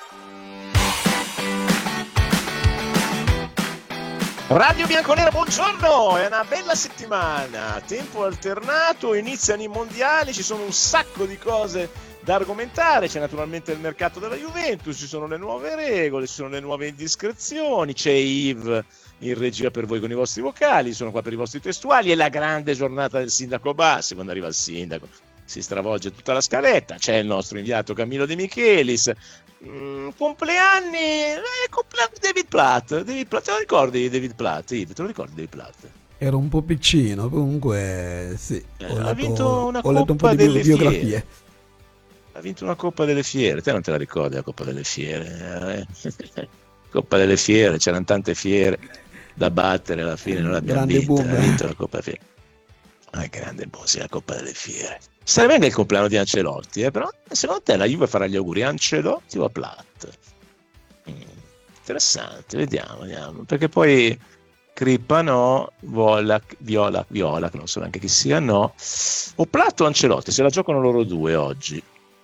Radio Bianconera, buongiorno, è una bella settimana, tempo alternato, iniziano i mondiali, ci sono un sacco di cose da argomentare, c'è naturalmente il mercato della Juventus, ci sono le nuove regole, ci sono le nuove indiscrezioni, c'è Yves in regia per voi con i vostri vocali, sono qua per i vostri testuali, è la grande giornata del sindaco Bassi, quando arriva il sindaco si stravolge tutta la scaletta, c'è il nostro inviato Camillo De Michelis, mm, compleanni, eh, compleanno di David Platt, David Platt, te lo ricordi di David Platt? Yves, te lo ricordi David Platt? Era un po' piccino, comunque sì, Eh, ho ha letto, vinto una ho letto un po' Coppa di delle biografie. Fiere. Ha vinto una Coppa delle Fiere, te non te la ricordi la Coppa delle Fiere? Eh? Coppa delle Fiere, c'erano tante fiere da battere, alla fine non l'abbiamo Grande vinta, boom. ha vinto la Coppa Fiere. Ah, grande boom, sì, la Coppa delle Fiere. Sarebbe anche il compleanno di Ancelotti, eh? Però secondo te la Juve farà gli auguri a Ancelotti o a Platt? Mm, interessante, vediamo, vediamo, perché poi Crippa no, Volak, Viola, Viola, che non so neanche chi sia, no, o Platt o Ancelotti, se la giocano loro due oggi.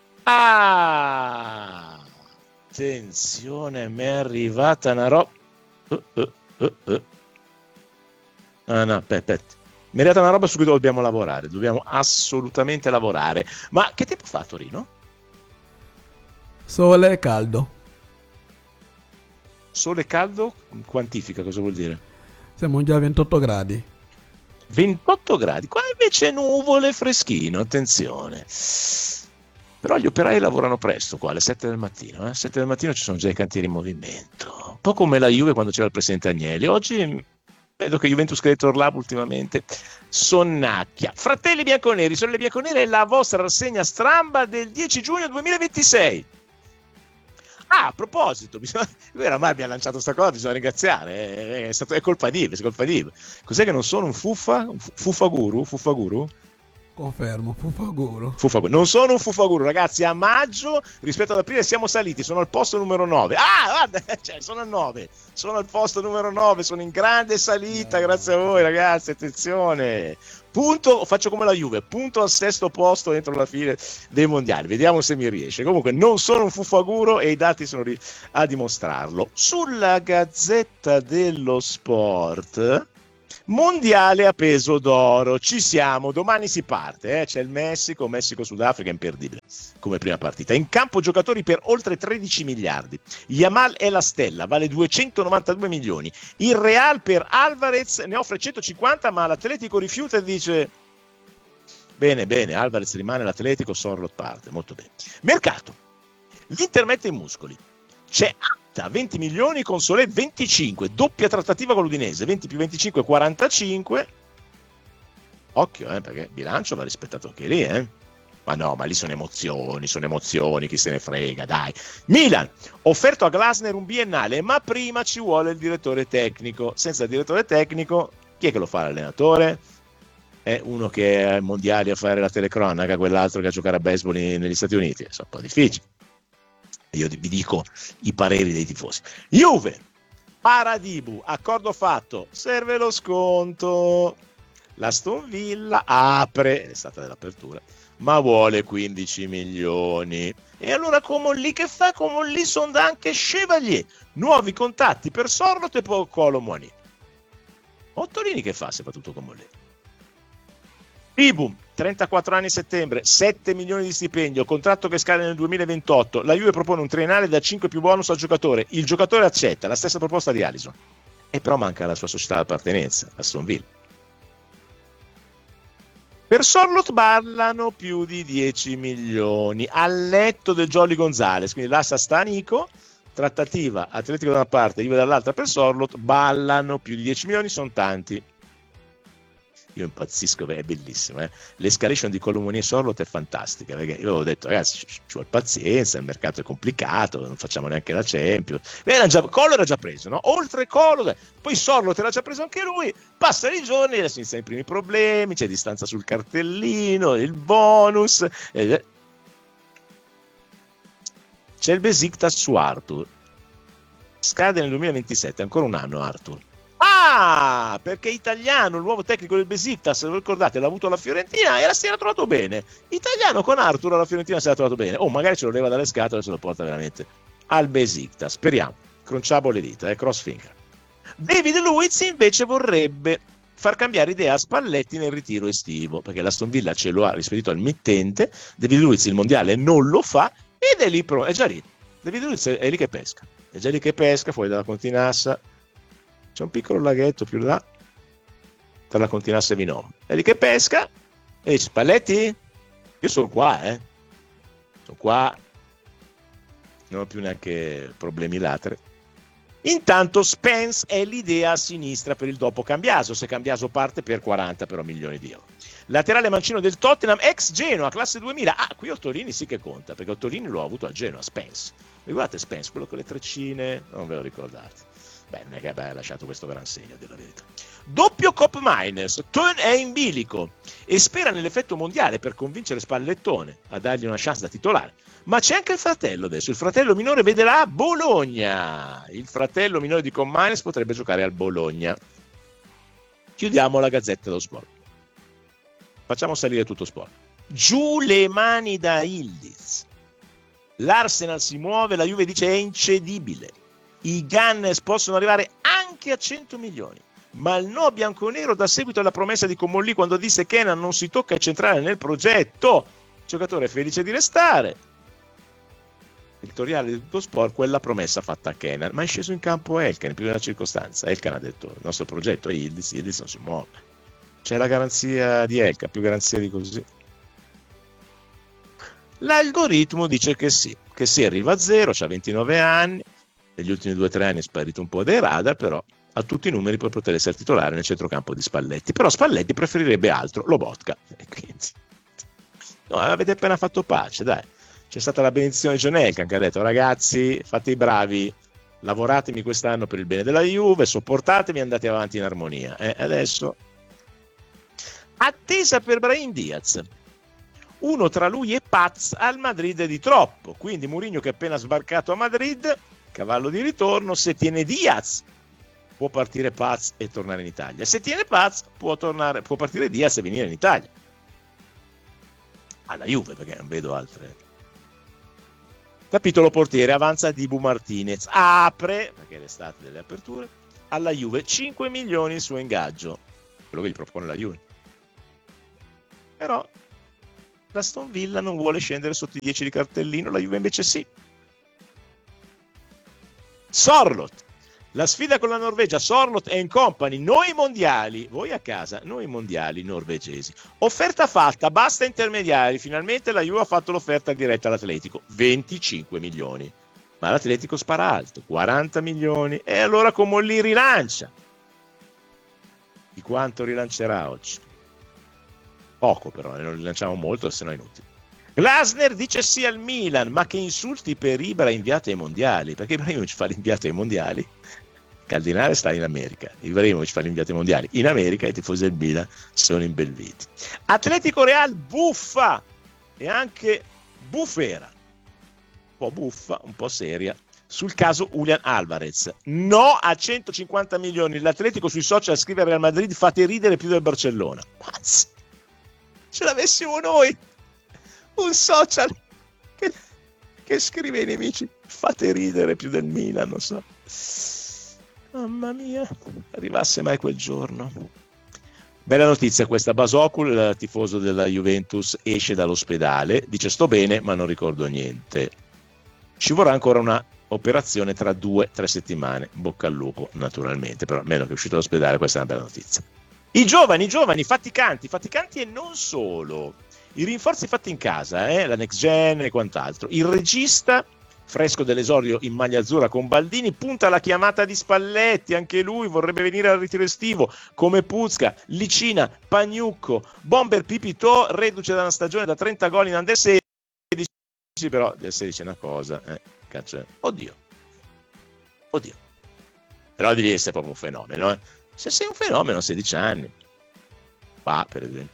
Ah, attenzione, mi è arrivata una roba. Uh, uh, uh, uh. Ah no, aspetta, aspetta. Mi è arrivata una roba su cui dobbiamo lavorare, dobbiamo assolutamente lavorare. Ma che tempo fa a Torino? Sole e caldo. Sole caldo? Quantifica, cosa vuol dire? Siamo già a ventotto gradi. ventotto gradi, qua invece nuvole, freschino, attenzione. Però gli operai lavorano presto qua, alle sette del mattino, eh? sette del mattino ci sono già i cantieri in movimento. Un po' come la Juve quando c'era il presidente Agnelli. Oggi vedo che Juventus Creator Lab ultimamente sonnacchia. Fratelli bianconeri, sorelle bianconere, è la vostra rassegna stramba del dieci giugno duemilaventisei. Ah, a proposito, bisogna, lui oramai mi ha lanciato sta cosa, bisogna ringraziare, è, è, stato, è colpa di, è colpa di. Cos'è che non sono un fuffa? Un fuffaguru? Fuffaguru? Confermo, Fufaguru. Fufaguru. Non sono un Fufaguru, ragazzi. A maggio rispetto ad aprile siamo saliti. Sono al posto numero nove. Ah, guarda, cioè, sono al nove. Sono al posto numero nove. Sono in grande salita. Grazie a voi, ragazzi. Attenzione. Punto, faccio come la Juve. Punto al sesto posto entro la fine dei mondiali. Vediamo se mi riesce. Comunque, non sono un Fufaguru e i dati sono lì a dimostrarlo. Sulla Gazzetta dello Sport. Mondiale a peso d'oro, ci siamo, domani si parte, eh? C'è il Messico, Messico-Sudafrica, imperdibile come prima partita. In campo giocatori per oltre tredici miliardi, Yamal è la stella, vale duecentonovantadue milioni, il Real per Alvarez ne offre centocinquanta, ma l'Atletico rifiuta e dice bene, bene, Alvarez rimane l'Atletico, Sorlot parte, molto bene. Mercato, l'Inter mette i muscoli, c'è venti milioni con Solé venticinque, doppia trattativa con l'Udinese, venti più venticinque quarantacinque. Occhio, eh, perché il bilancio va rispettato anche lì, eh. Ma no, ma lì sono emozioni, sono emozioni, chi se ne frega, dai. Milan, offerto a Glasner un biennale, ma prima ci vuole il direttore tecnico. Senza il direttore tecnico, chi è che lo fa l'allenatore? È uno che è ai mondiali a fare la telecronaca, quell'altro che a giocare a baseball negli Stati Uniti. È un po' difficile. Io vi dico i pareri dei tifosi. Juve, Paradibu, accordo fatto, serve lo sconto. L'Aston Villa apre, è stata dell'apertura, ma vuole quindici milioni. E allora Comolli che fa? Comolli sonda anche Chevalier. Nuovi contatti per Sorlot e poi Colomoni. Ottolini che fa se fa tutto Comolli? Ibu, trentaquattro anni settembre, sette milioni di stipendio, contratto che scade nel duemilaventotto. La Juve propone un triennale da cinque più bonus al giocatore. Il giocatore accetta la stessa proposta di Alisson. E però manca la sua società d'appartenenza, Aston Villa. Per Sorlot ballano più di dieci milioni. Al netto del Jolly Gonzalez, quindi l'assa sta a Nico, trattativa Atletico da una parte, Juve dall'altra per Sorlot, ballano più di dieci milioni, sono tanti. Io impazzisco, è bellissimo, eh? L'escalation di Colomoni e Sorlot è fantastica, perché io avevo detto ragazzi ci vuole pazienza, il mercato è complicato, non facciamo neanche la Champions. Era già, Colo era già preso, no? Oltre Colo, poi Sorlot era già preso anche lui, passano i giorni e adesso iniziano i primi problemi, c'è distanza sul cartellino, il bonus, eh, c'è il Besiktas su Arthur, scade nel duemilaventisette, ancora un anno Arthur. Ah, perché italiano, il nuovo tecnico del Besiktas, se lo ricordate, l'ha avuto alla Fiorentina e si era trovato bene. Italiano con Arthur alla Fiorentina si era trovato bene. Oh, magari ce lo leva dalle scatole e se lo porta veramente al Besiktas. Speriamo. Cronciamo le dita, eh, cross finger. David Luiz invece vorrebbe far cambiare idea a Spalletti nel ritiro estivo, perché l'Aston Villa ce lo ha rispedito al mittente. David Luiz il mondiale non lo fa ed è lì, pro- è già lì. David Luiz è lì che pesca. È già lì che pesca, fuori dalla Continassa. C'è un piccolo laghetto più là tra la Continassa e Vinò. È lì che pesca e dice Spalletti, io sono qua, eh. Sono qua, non ho più neanche problemi latere. Intanto Spence è l'idea a sinistra per il dopo Cambiaso, se Cambiaso parte per quaranta però milioni di euro. Laterale mancino del Tottenham, ex Genoa, classe duemila. Ah, qui Ottolini sì che conta, perché Ottolini lo ha avuto a Genoa, Spence. Riguardate Spence, quello con le treccine, non ve lo ricordate. Beh, non è che abbia lasciato questo gran segno, della verità. Doppio Cop Miners, Turn è in bilico e spera nell'effetto mondiale per convincere Spallettone a dargli una chance da titolare. Ma c'è anche il fratello adesso, il fratello minore vedrà Bologna. Il fratello minore di Cop Miners potrebbe giocare al Bologna. Chiudiamo la Gazzetta dello Sport. Facciamo salire tutto sport. Giù le mani da Ildiz. L'Arsenal si muove, la Juve dice è incedibile. I Gunners possono arrivare anche a cento milioni, ma il no bianconero dà seguito alla promessa di Comolli quando disse che Kenan non si tocca centrale nel progetto. Il giocatore è felice di restare. Editoriale di tutto sport, quella promessa fatta a Kenan, ma è sceso in campo Elkan in più di una circostanza. Elkan ha detto il nostro progetto è Ildiz, Ildiz non si muove. C'è la garanzia di Elkan, più garanzia di così. L'algoritmo dice che sì, che sì, arriva a zero, c'ha ventinove anni. Negli ultimi due o tre anni è sparito un po' dai radar, però ha tutti i numeri per poter essere titolare nel centrocampo di Spalletti. Però Spalletti preferirebbe altro, Lobotka. E quindi no, avete appena fatto pace, dai. c'è stata la benedizione di John Elkann che ha detto: ragazzi, fate i bravi, lavoratemi quest'anno per il bene della Juve, sopportatemi e andate avanti in armonia. E eh, adesso attesa per Brahim Diaz, uno tra lui e Paz al Madrid è di troppo, quindi Mourinho, che è appena sbarcato a Madrid, cavallo di ritorno, se tiene Diaz può partire Paz e tornare in Italia, se tiene Paz può, tornare, può partire Diaz e venire in Italia alla Juve, perché non vedo altre. Capitolo portiere, avanza Dibu Martinez, apre, perché è l'estate delle aperture, alla Juve cinque milioni il suo ingaggio, quello che gli propone la Juve. Però l'Aston Villa non vuole scendere sotto i dieci di cartellino, la Juve invece sì. Sorloth, la sfida con la Norvegia, Sorloth e company, noi mondiali, voi a casa, noi mondiali norvegesi. Offerta fatta, basta intermediari, finalmente la Juve ha fatto l'offerta diretta all'Atletico, venticinque milioni. Ma l'Atletico spara alto, quaranta milioni, e allora come li rilancia? Di quanto rilancerà oggi? Poco però, ne non rilanciamo molto, se no è inutile. Glasner dice sì al Milan, ma che insulti per Ibra inviato ai mondiali, perché Ibrahimovic fa l'inviato ai mondiali, Caldinale sta in America, Ibrahimovic fa l'inviato ai mondiali in America, e i tifosi del Milan sono imbelviti. Atletico Real buffa, e anche bufera, un po' buffa, un po' seria, sul caso Julian Alvarez. No a centocinquanta milioni, l'Atletico sui social scrive al Real Madrid: fate ridere più del Barcellona. Mazza, ce l'avessimo noi un social che, che scrive ai nemici: fate ridere più del Milan, non so. Mamma mia, arrivasse mai quel giorno. Bella notizia questa, Basokul, il tifoso della Juventus, esce dall'ospedale, dice: sto bene ma non ricordo niente, ci vorrà ancora una operazione tra due o tre settimane, bocca al lupo naturalmente, però almeno che è uscito dall'ospedale, questa è una bella notizia. I giovani, i giovani, faticanti, faticanti e non solo. I rinforzi fatti in casa, eh, la next gen e quant'altro. Il regista, fresco dell'esordio in maglia azzurra con Baldini, punta alla chiamata di Spalletti, anche lui vorrebbe venire al ritiro estivo, come Puzca, Licina, Pagnucco, Bomber Pipito, reduce da una stagione da trenta gol in under sedici, però del sedici è una cosa, eh, caccia. Oddio, oddio, però devi essere proprio un fenomeno, eh. Se sei un fenomeno a sedici anni, va, per esempio.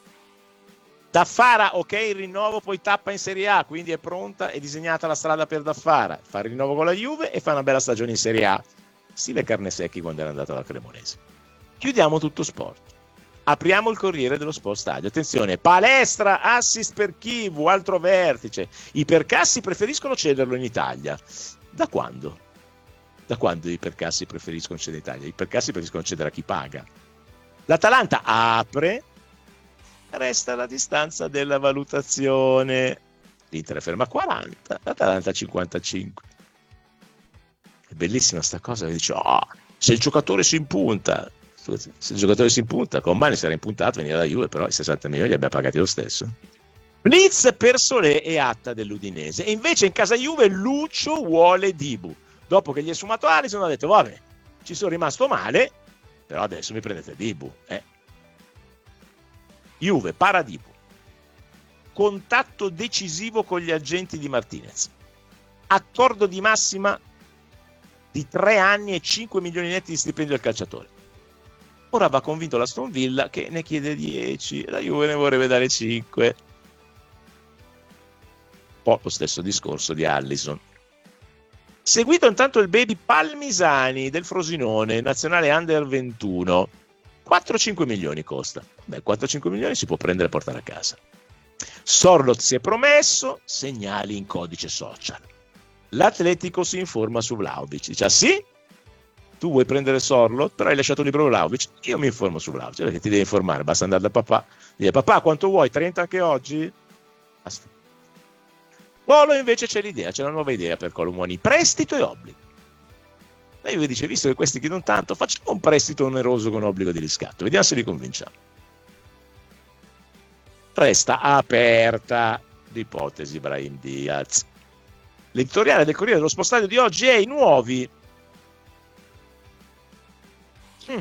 Daffara, ok, il rinnovo, poi tappa in Serie A, quindi è pronta e disegnata la strada per Daffara. Fa il rinnovo con la Juve e fa una bella stagione in Serie A, stile Carnesecchi quando era andato alla Cremonese. Chiudiamo tutto sport. Apriamo il Corriere dello Sport Stadio. Attenzione, palestra, assist per Chivu, altro vertice. I percassi preferiscono cederlo in Italia. Da quando? Da quando i percassi preferiscono cedere in Italia? I percassi preferiscono cedere a chi paga. L'Atalanta apre, resta la distanza della valutazione. L'Inter è ferma a quaranta, l'Atalanta a cinquantacinque. È bellissima sta cosa, dice: oh, se il giocatore si impunta, se il giocatore si impunta, con Mani si era impuntato, veniva da Juve, però i sessanta milioni li abbiamo pagati lo stesso. Blitz per Solé e Atta dell'Udinese, e invece in casa Juve Lucio vuole Dibu. Dopo che gli è sumato Alisson ha detto: vabbè, ci sono rimasto male, però adesso mi prendete Dibu, eh. Juve, Paradibu, contatto decisivo con gli agenti di Martinez, accordo di massima di tre anni e cinque milioni netti di stipendio al calciatore. Ora va convinto l'Aston Villa, che ne chiede dieci, la Juve ne vorrebbe dare cinque. Un po' lo stesso discorso di Alisson. Seguito intanto il baby Palmisani del Frosinone, nazionale under ventuno. quattro cinque milioni costa. Beh, quattro cinque milioni si può prendere e portare a casa. Sorloth si è promesso, segnali in codice social. L'Atletico si informa su Vlahovic. Dice: ah sì? Tu vuoi prendere Sorloth, però hai lasciato libero Vlahovic? Io mi informo su Vlahovic, perché ti devi informare, basta andare da papà. Dire: papà, quanto vuoi? trenta anche oggi? Aspetta. Colo invece c'è l'idea, c'è una nuova idea per Colomoni: prestito e obbligo. La Juve dice: visto che questi chiedono tanto, facciamo un prestito oneroso con obbligo di riscatto, vediamo se li convinciamo. Resta aperta l'ipotesi Brahim Diaz. L'editoriale del Corriere dello Sport Stadio di oggi è: i nuovi mm.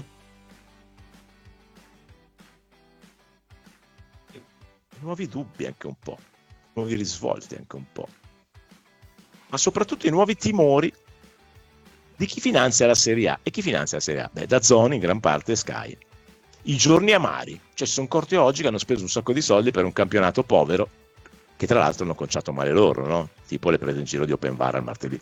nuovi dubbi anche un po'. nuovi risvolti anche un po', ma soprattutto i nuovi timori di chi finanzia la Serie A. E chi finanzia la Serie A? Beh, DAZN in gran parte Sky. I giorni amari, cioè si sono accorti oggi che hanno speso un sacco di soldi per un campionato povero, che tra l'altro hanno conciato male loro, no? Tipo le prese in giro di Open Bar al martedì.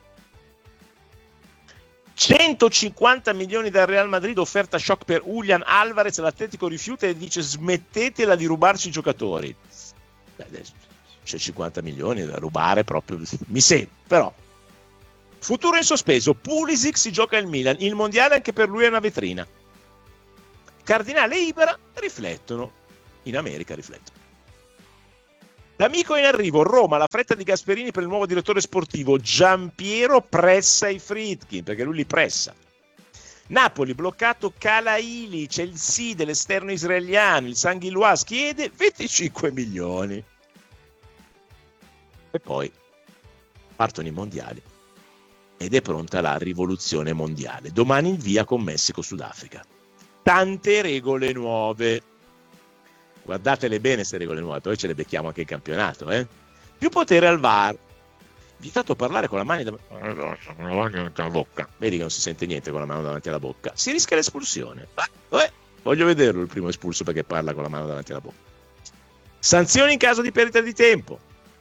centocinquanta milioni dal Real Madrid, offerta shock per Julián Álvarez, l'Atletico rifiuta e dice smettetela di rubarci i giocatori. Beh, adesso c'è cinquanta milioni da rubare proprio, mi sembra, però. Futuro in sospeso, Pulisic si gioca il Milan, il mondiale anche per lui è una vetrina. Cardinale e Ibra riflettono, in America riflettono. L'amico è in arrivo, Roma, la fretta di Gasperini per il nuovo direttore sportivo, Giampiero pressa i Friedkin, perché lui li pressa. Napoli, bloccato Kalaili, Chelsea dell'esterno israeliano, il Sanguiluas chiede venticinque milioni. E poi partono i mondiali ed è pronta la rivoluzione mondiale. Domani il via con Messico-Sudafrica. Tante regole nuove. Guardatele bene queste regole nuove, poi ce le becchiamo anche in campionato. Eh? Più potere al V A R. Vietato parlare con la mano davanti alla bocca. Vedi che non si sente niente con la mano davanti alla bocca. Si rischia l'espulsione. Eh, voglio vederlo il primo espulso perché parla con la mano davanti alla bocca. Sanzioni in caso di perdita di tempo.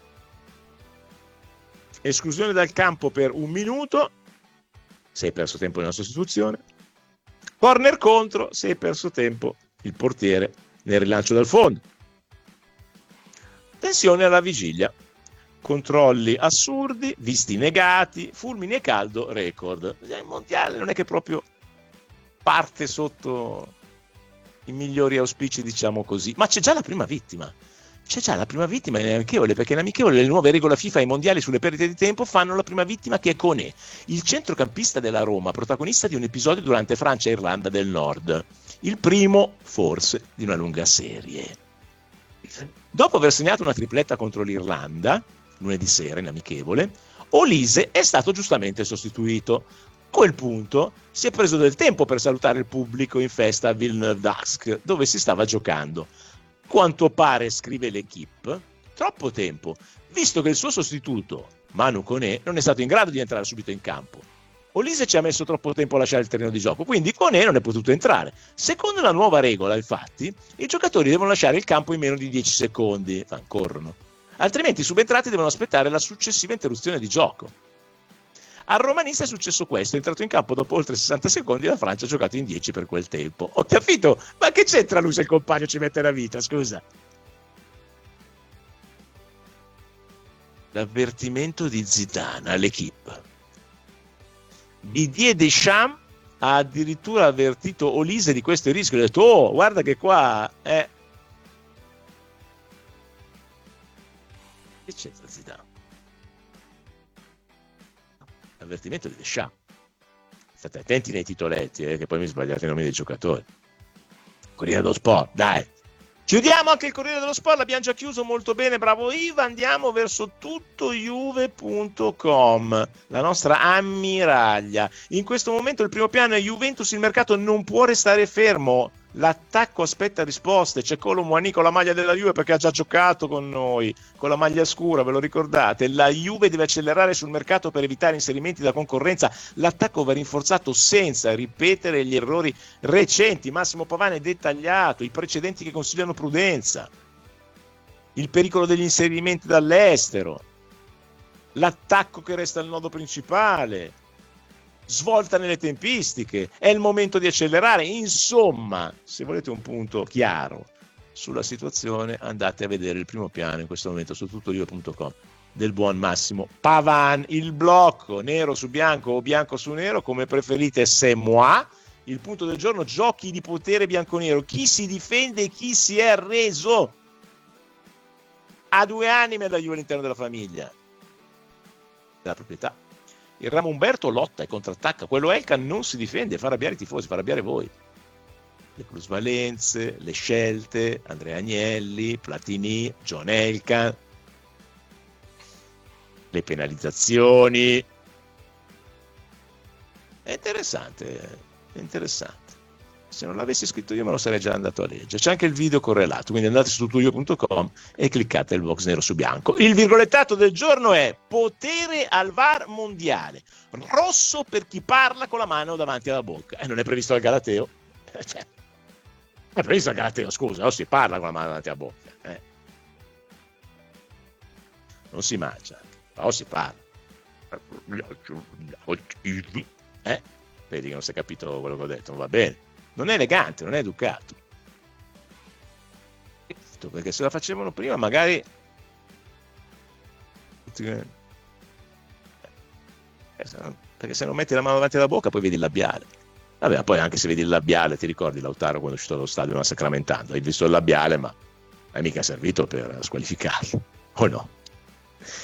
Esclusione dal campo per un minuto se hai perso tempo nella sostituzione. Corner contro se hai perso tempo il portiere nel rilancio dal fondo. Tensione alla vigilia. Controlli assurdi, visti negati, fulmini e caldo, record. Il mondiale non è che proprio parte sotto i migliori auspici, diciamo così. Ma c'è già la prima vittima. C'è già la prima vittima in amichevole, perché in amichevole le nuove regole FIFA ai mondiali sulle perdite di tempo fanno la prima vittima, che è Koné, il centrocampista della Roma, protagonista di un episodio durante Francia e Irlanda del Nord. Il primo, forse, di una lunga serie. Dopo aver segnato una tripletta contro l'Irlanda, lunedì sera in amichevole, Olise è stato giustamente sostituito. A quel punto si è preso del tempo per salutare il pubblico in festa a Villeneuve-d'Ascq, dove si stava giocando. Quanto pare, scrive l'Equipe, troppo tempo, visto che il suo sostituto, Manu Koné, non è stato in grado di entrare subito in campo. Olise ci ha messo troppo tempo a lasciare il terreno di gioco, quindi Koné non è potuto entrare. Secondo la nuova regola, infatti, i giocatori devono lasciare il campo in meno di dieci secondi, ah, corrono, altrimenti i subentrati devono aspettare la successiva interruzione di gioco. Al romanista è successo questo, è entrato in campo dopo oltre sessanta secondi e la Francia ha giocato in dieci per quel tempo. Ho capito, ma che c'entra lui se il compagno ci mette la vita, scusa? L'avvertimento di Zidane all'Equipe. Didier Deschamps ha addirittura avvertito Olise di questo rischio, ha detto, oh, guarda che qua è... Che c'entra Zidane? Avvertimento di Deschamps. State attenti nei titoletti, eh, che poi mi sbagliate i nomi dei giocatori. Corriere dello Sport, dai. Chiudiamo anche il Corriere dello Sport, l'abbiamo già chiuso molto bene, bravo Iva. Andiamo verso tuttojuve punto com, la nostra ammiraglia. In questo momento il primo piano è Juventus, il mercato non può restare fermo. L'attacco aspetta risposte. C'è Colo Muani con la maglia della Juve perché ha già giocato con noi, con la maglia scura, ve lo ricordate? La Juve deve accelerare sul mercato per evitare inserimenti da concorrenza. L'attacco va rinforzato senza ripetere gli errori recenti. Massimo Pavane dettagliato, i precedenti che consigliano prudenza, il pericolo degli inserimenti dall'estero, l'attacco che resta il nodo principale, svolta nelle tempistiche, è il momento di accelerare. Insomma, se volete un punto chiaro sulla situazione, andate a vedere il primo piano in questo momento su tuttojuve punto com del buon Massimo Pavan. Il blocco nero su bianco o bianco su nero, come preferite, c'est moi. Il punto del giorno, giochi di potere bianconero, chi si difende e chi si è arreso. Ha due anime la Juve all'interno della famiglia, della proprietà. Il Ramo Umberto lotta e contrattacca, quello Elkan non si difende, fa arrabbiare i tifosi, fa arrabbiare voi. Le plusvalenze, le scelte, Andrea Agnelli, Platini, John Elkan, le penalizzazioni. È interessante, è interessante. Se non l'avessi scritto io me lo sarei già andato a leggere. C'è anche il video correlato, quindi andate su tutoio punto com e cliccate il box nero su bianco. Il virgolettato del giorno è potere al V A R mondiale. Rosso per chi parla con la mano davanti alla bocca. E eh, non è previsto al Galateo. Cioè, è previsto al Galateo, scusa, non si parla con la mano davanti alla bocca. Eh. Non si mangia, o si parla. Eh? Vedi che non si è capito quello che ho detto, non va bene. Non è elegante, non è educato. Perché se la facevano prima magari perché se non metti la mano davanti alla bocca poi vedi il labiale. Vabbè, poi anche se vedi il labiale, ti ricordi Lautaro quando è uscito dallo stadio a Sacramentando, hai visto il labiale ma è mica servito per squalificarlo, o no?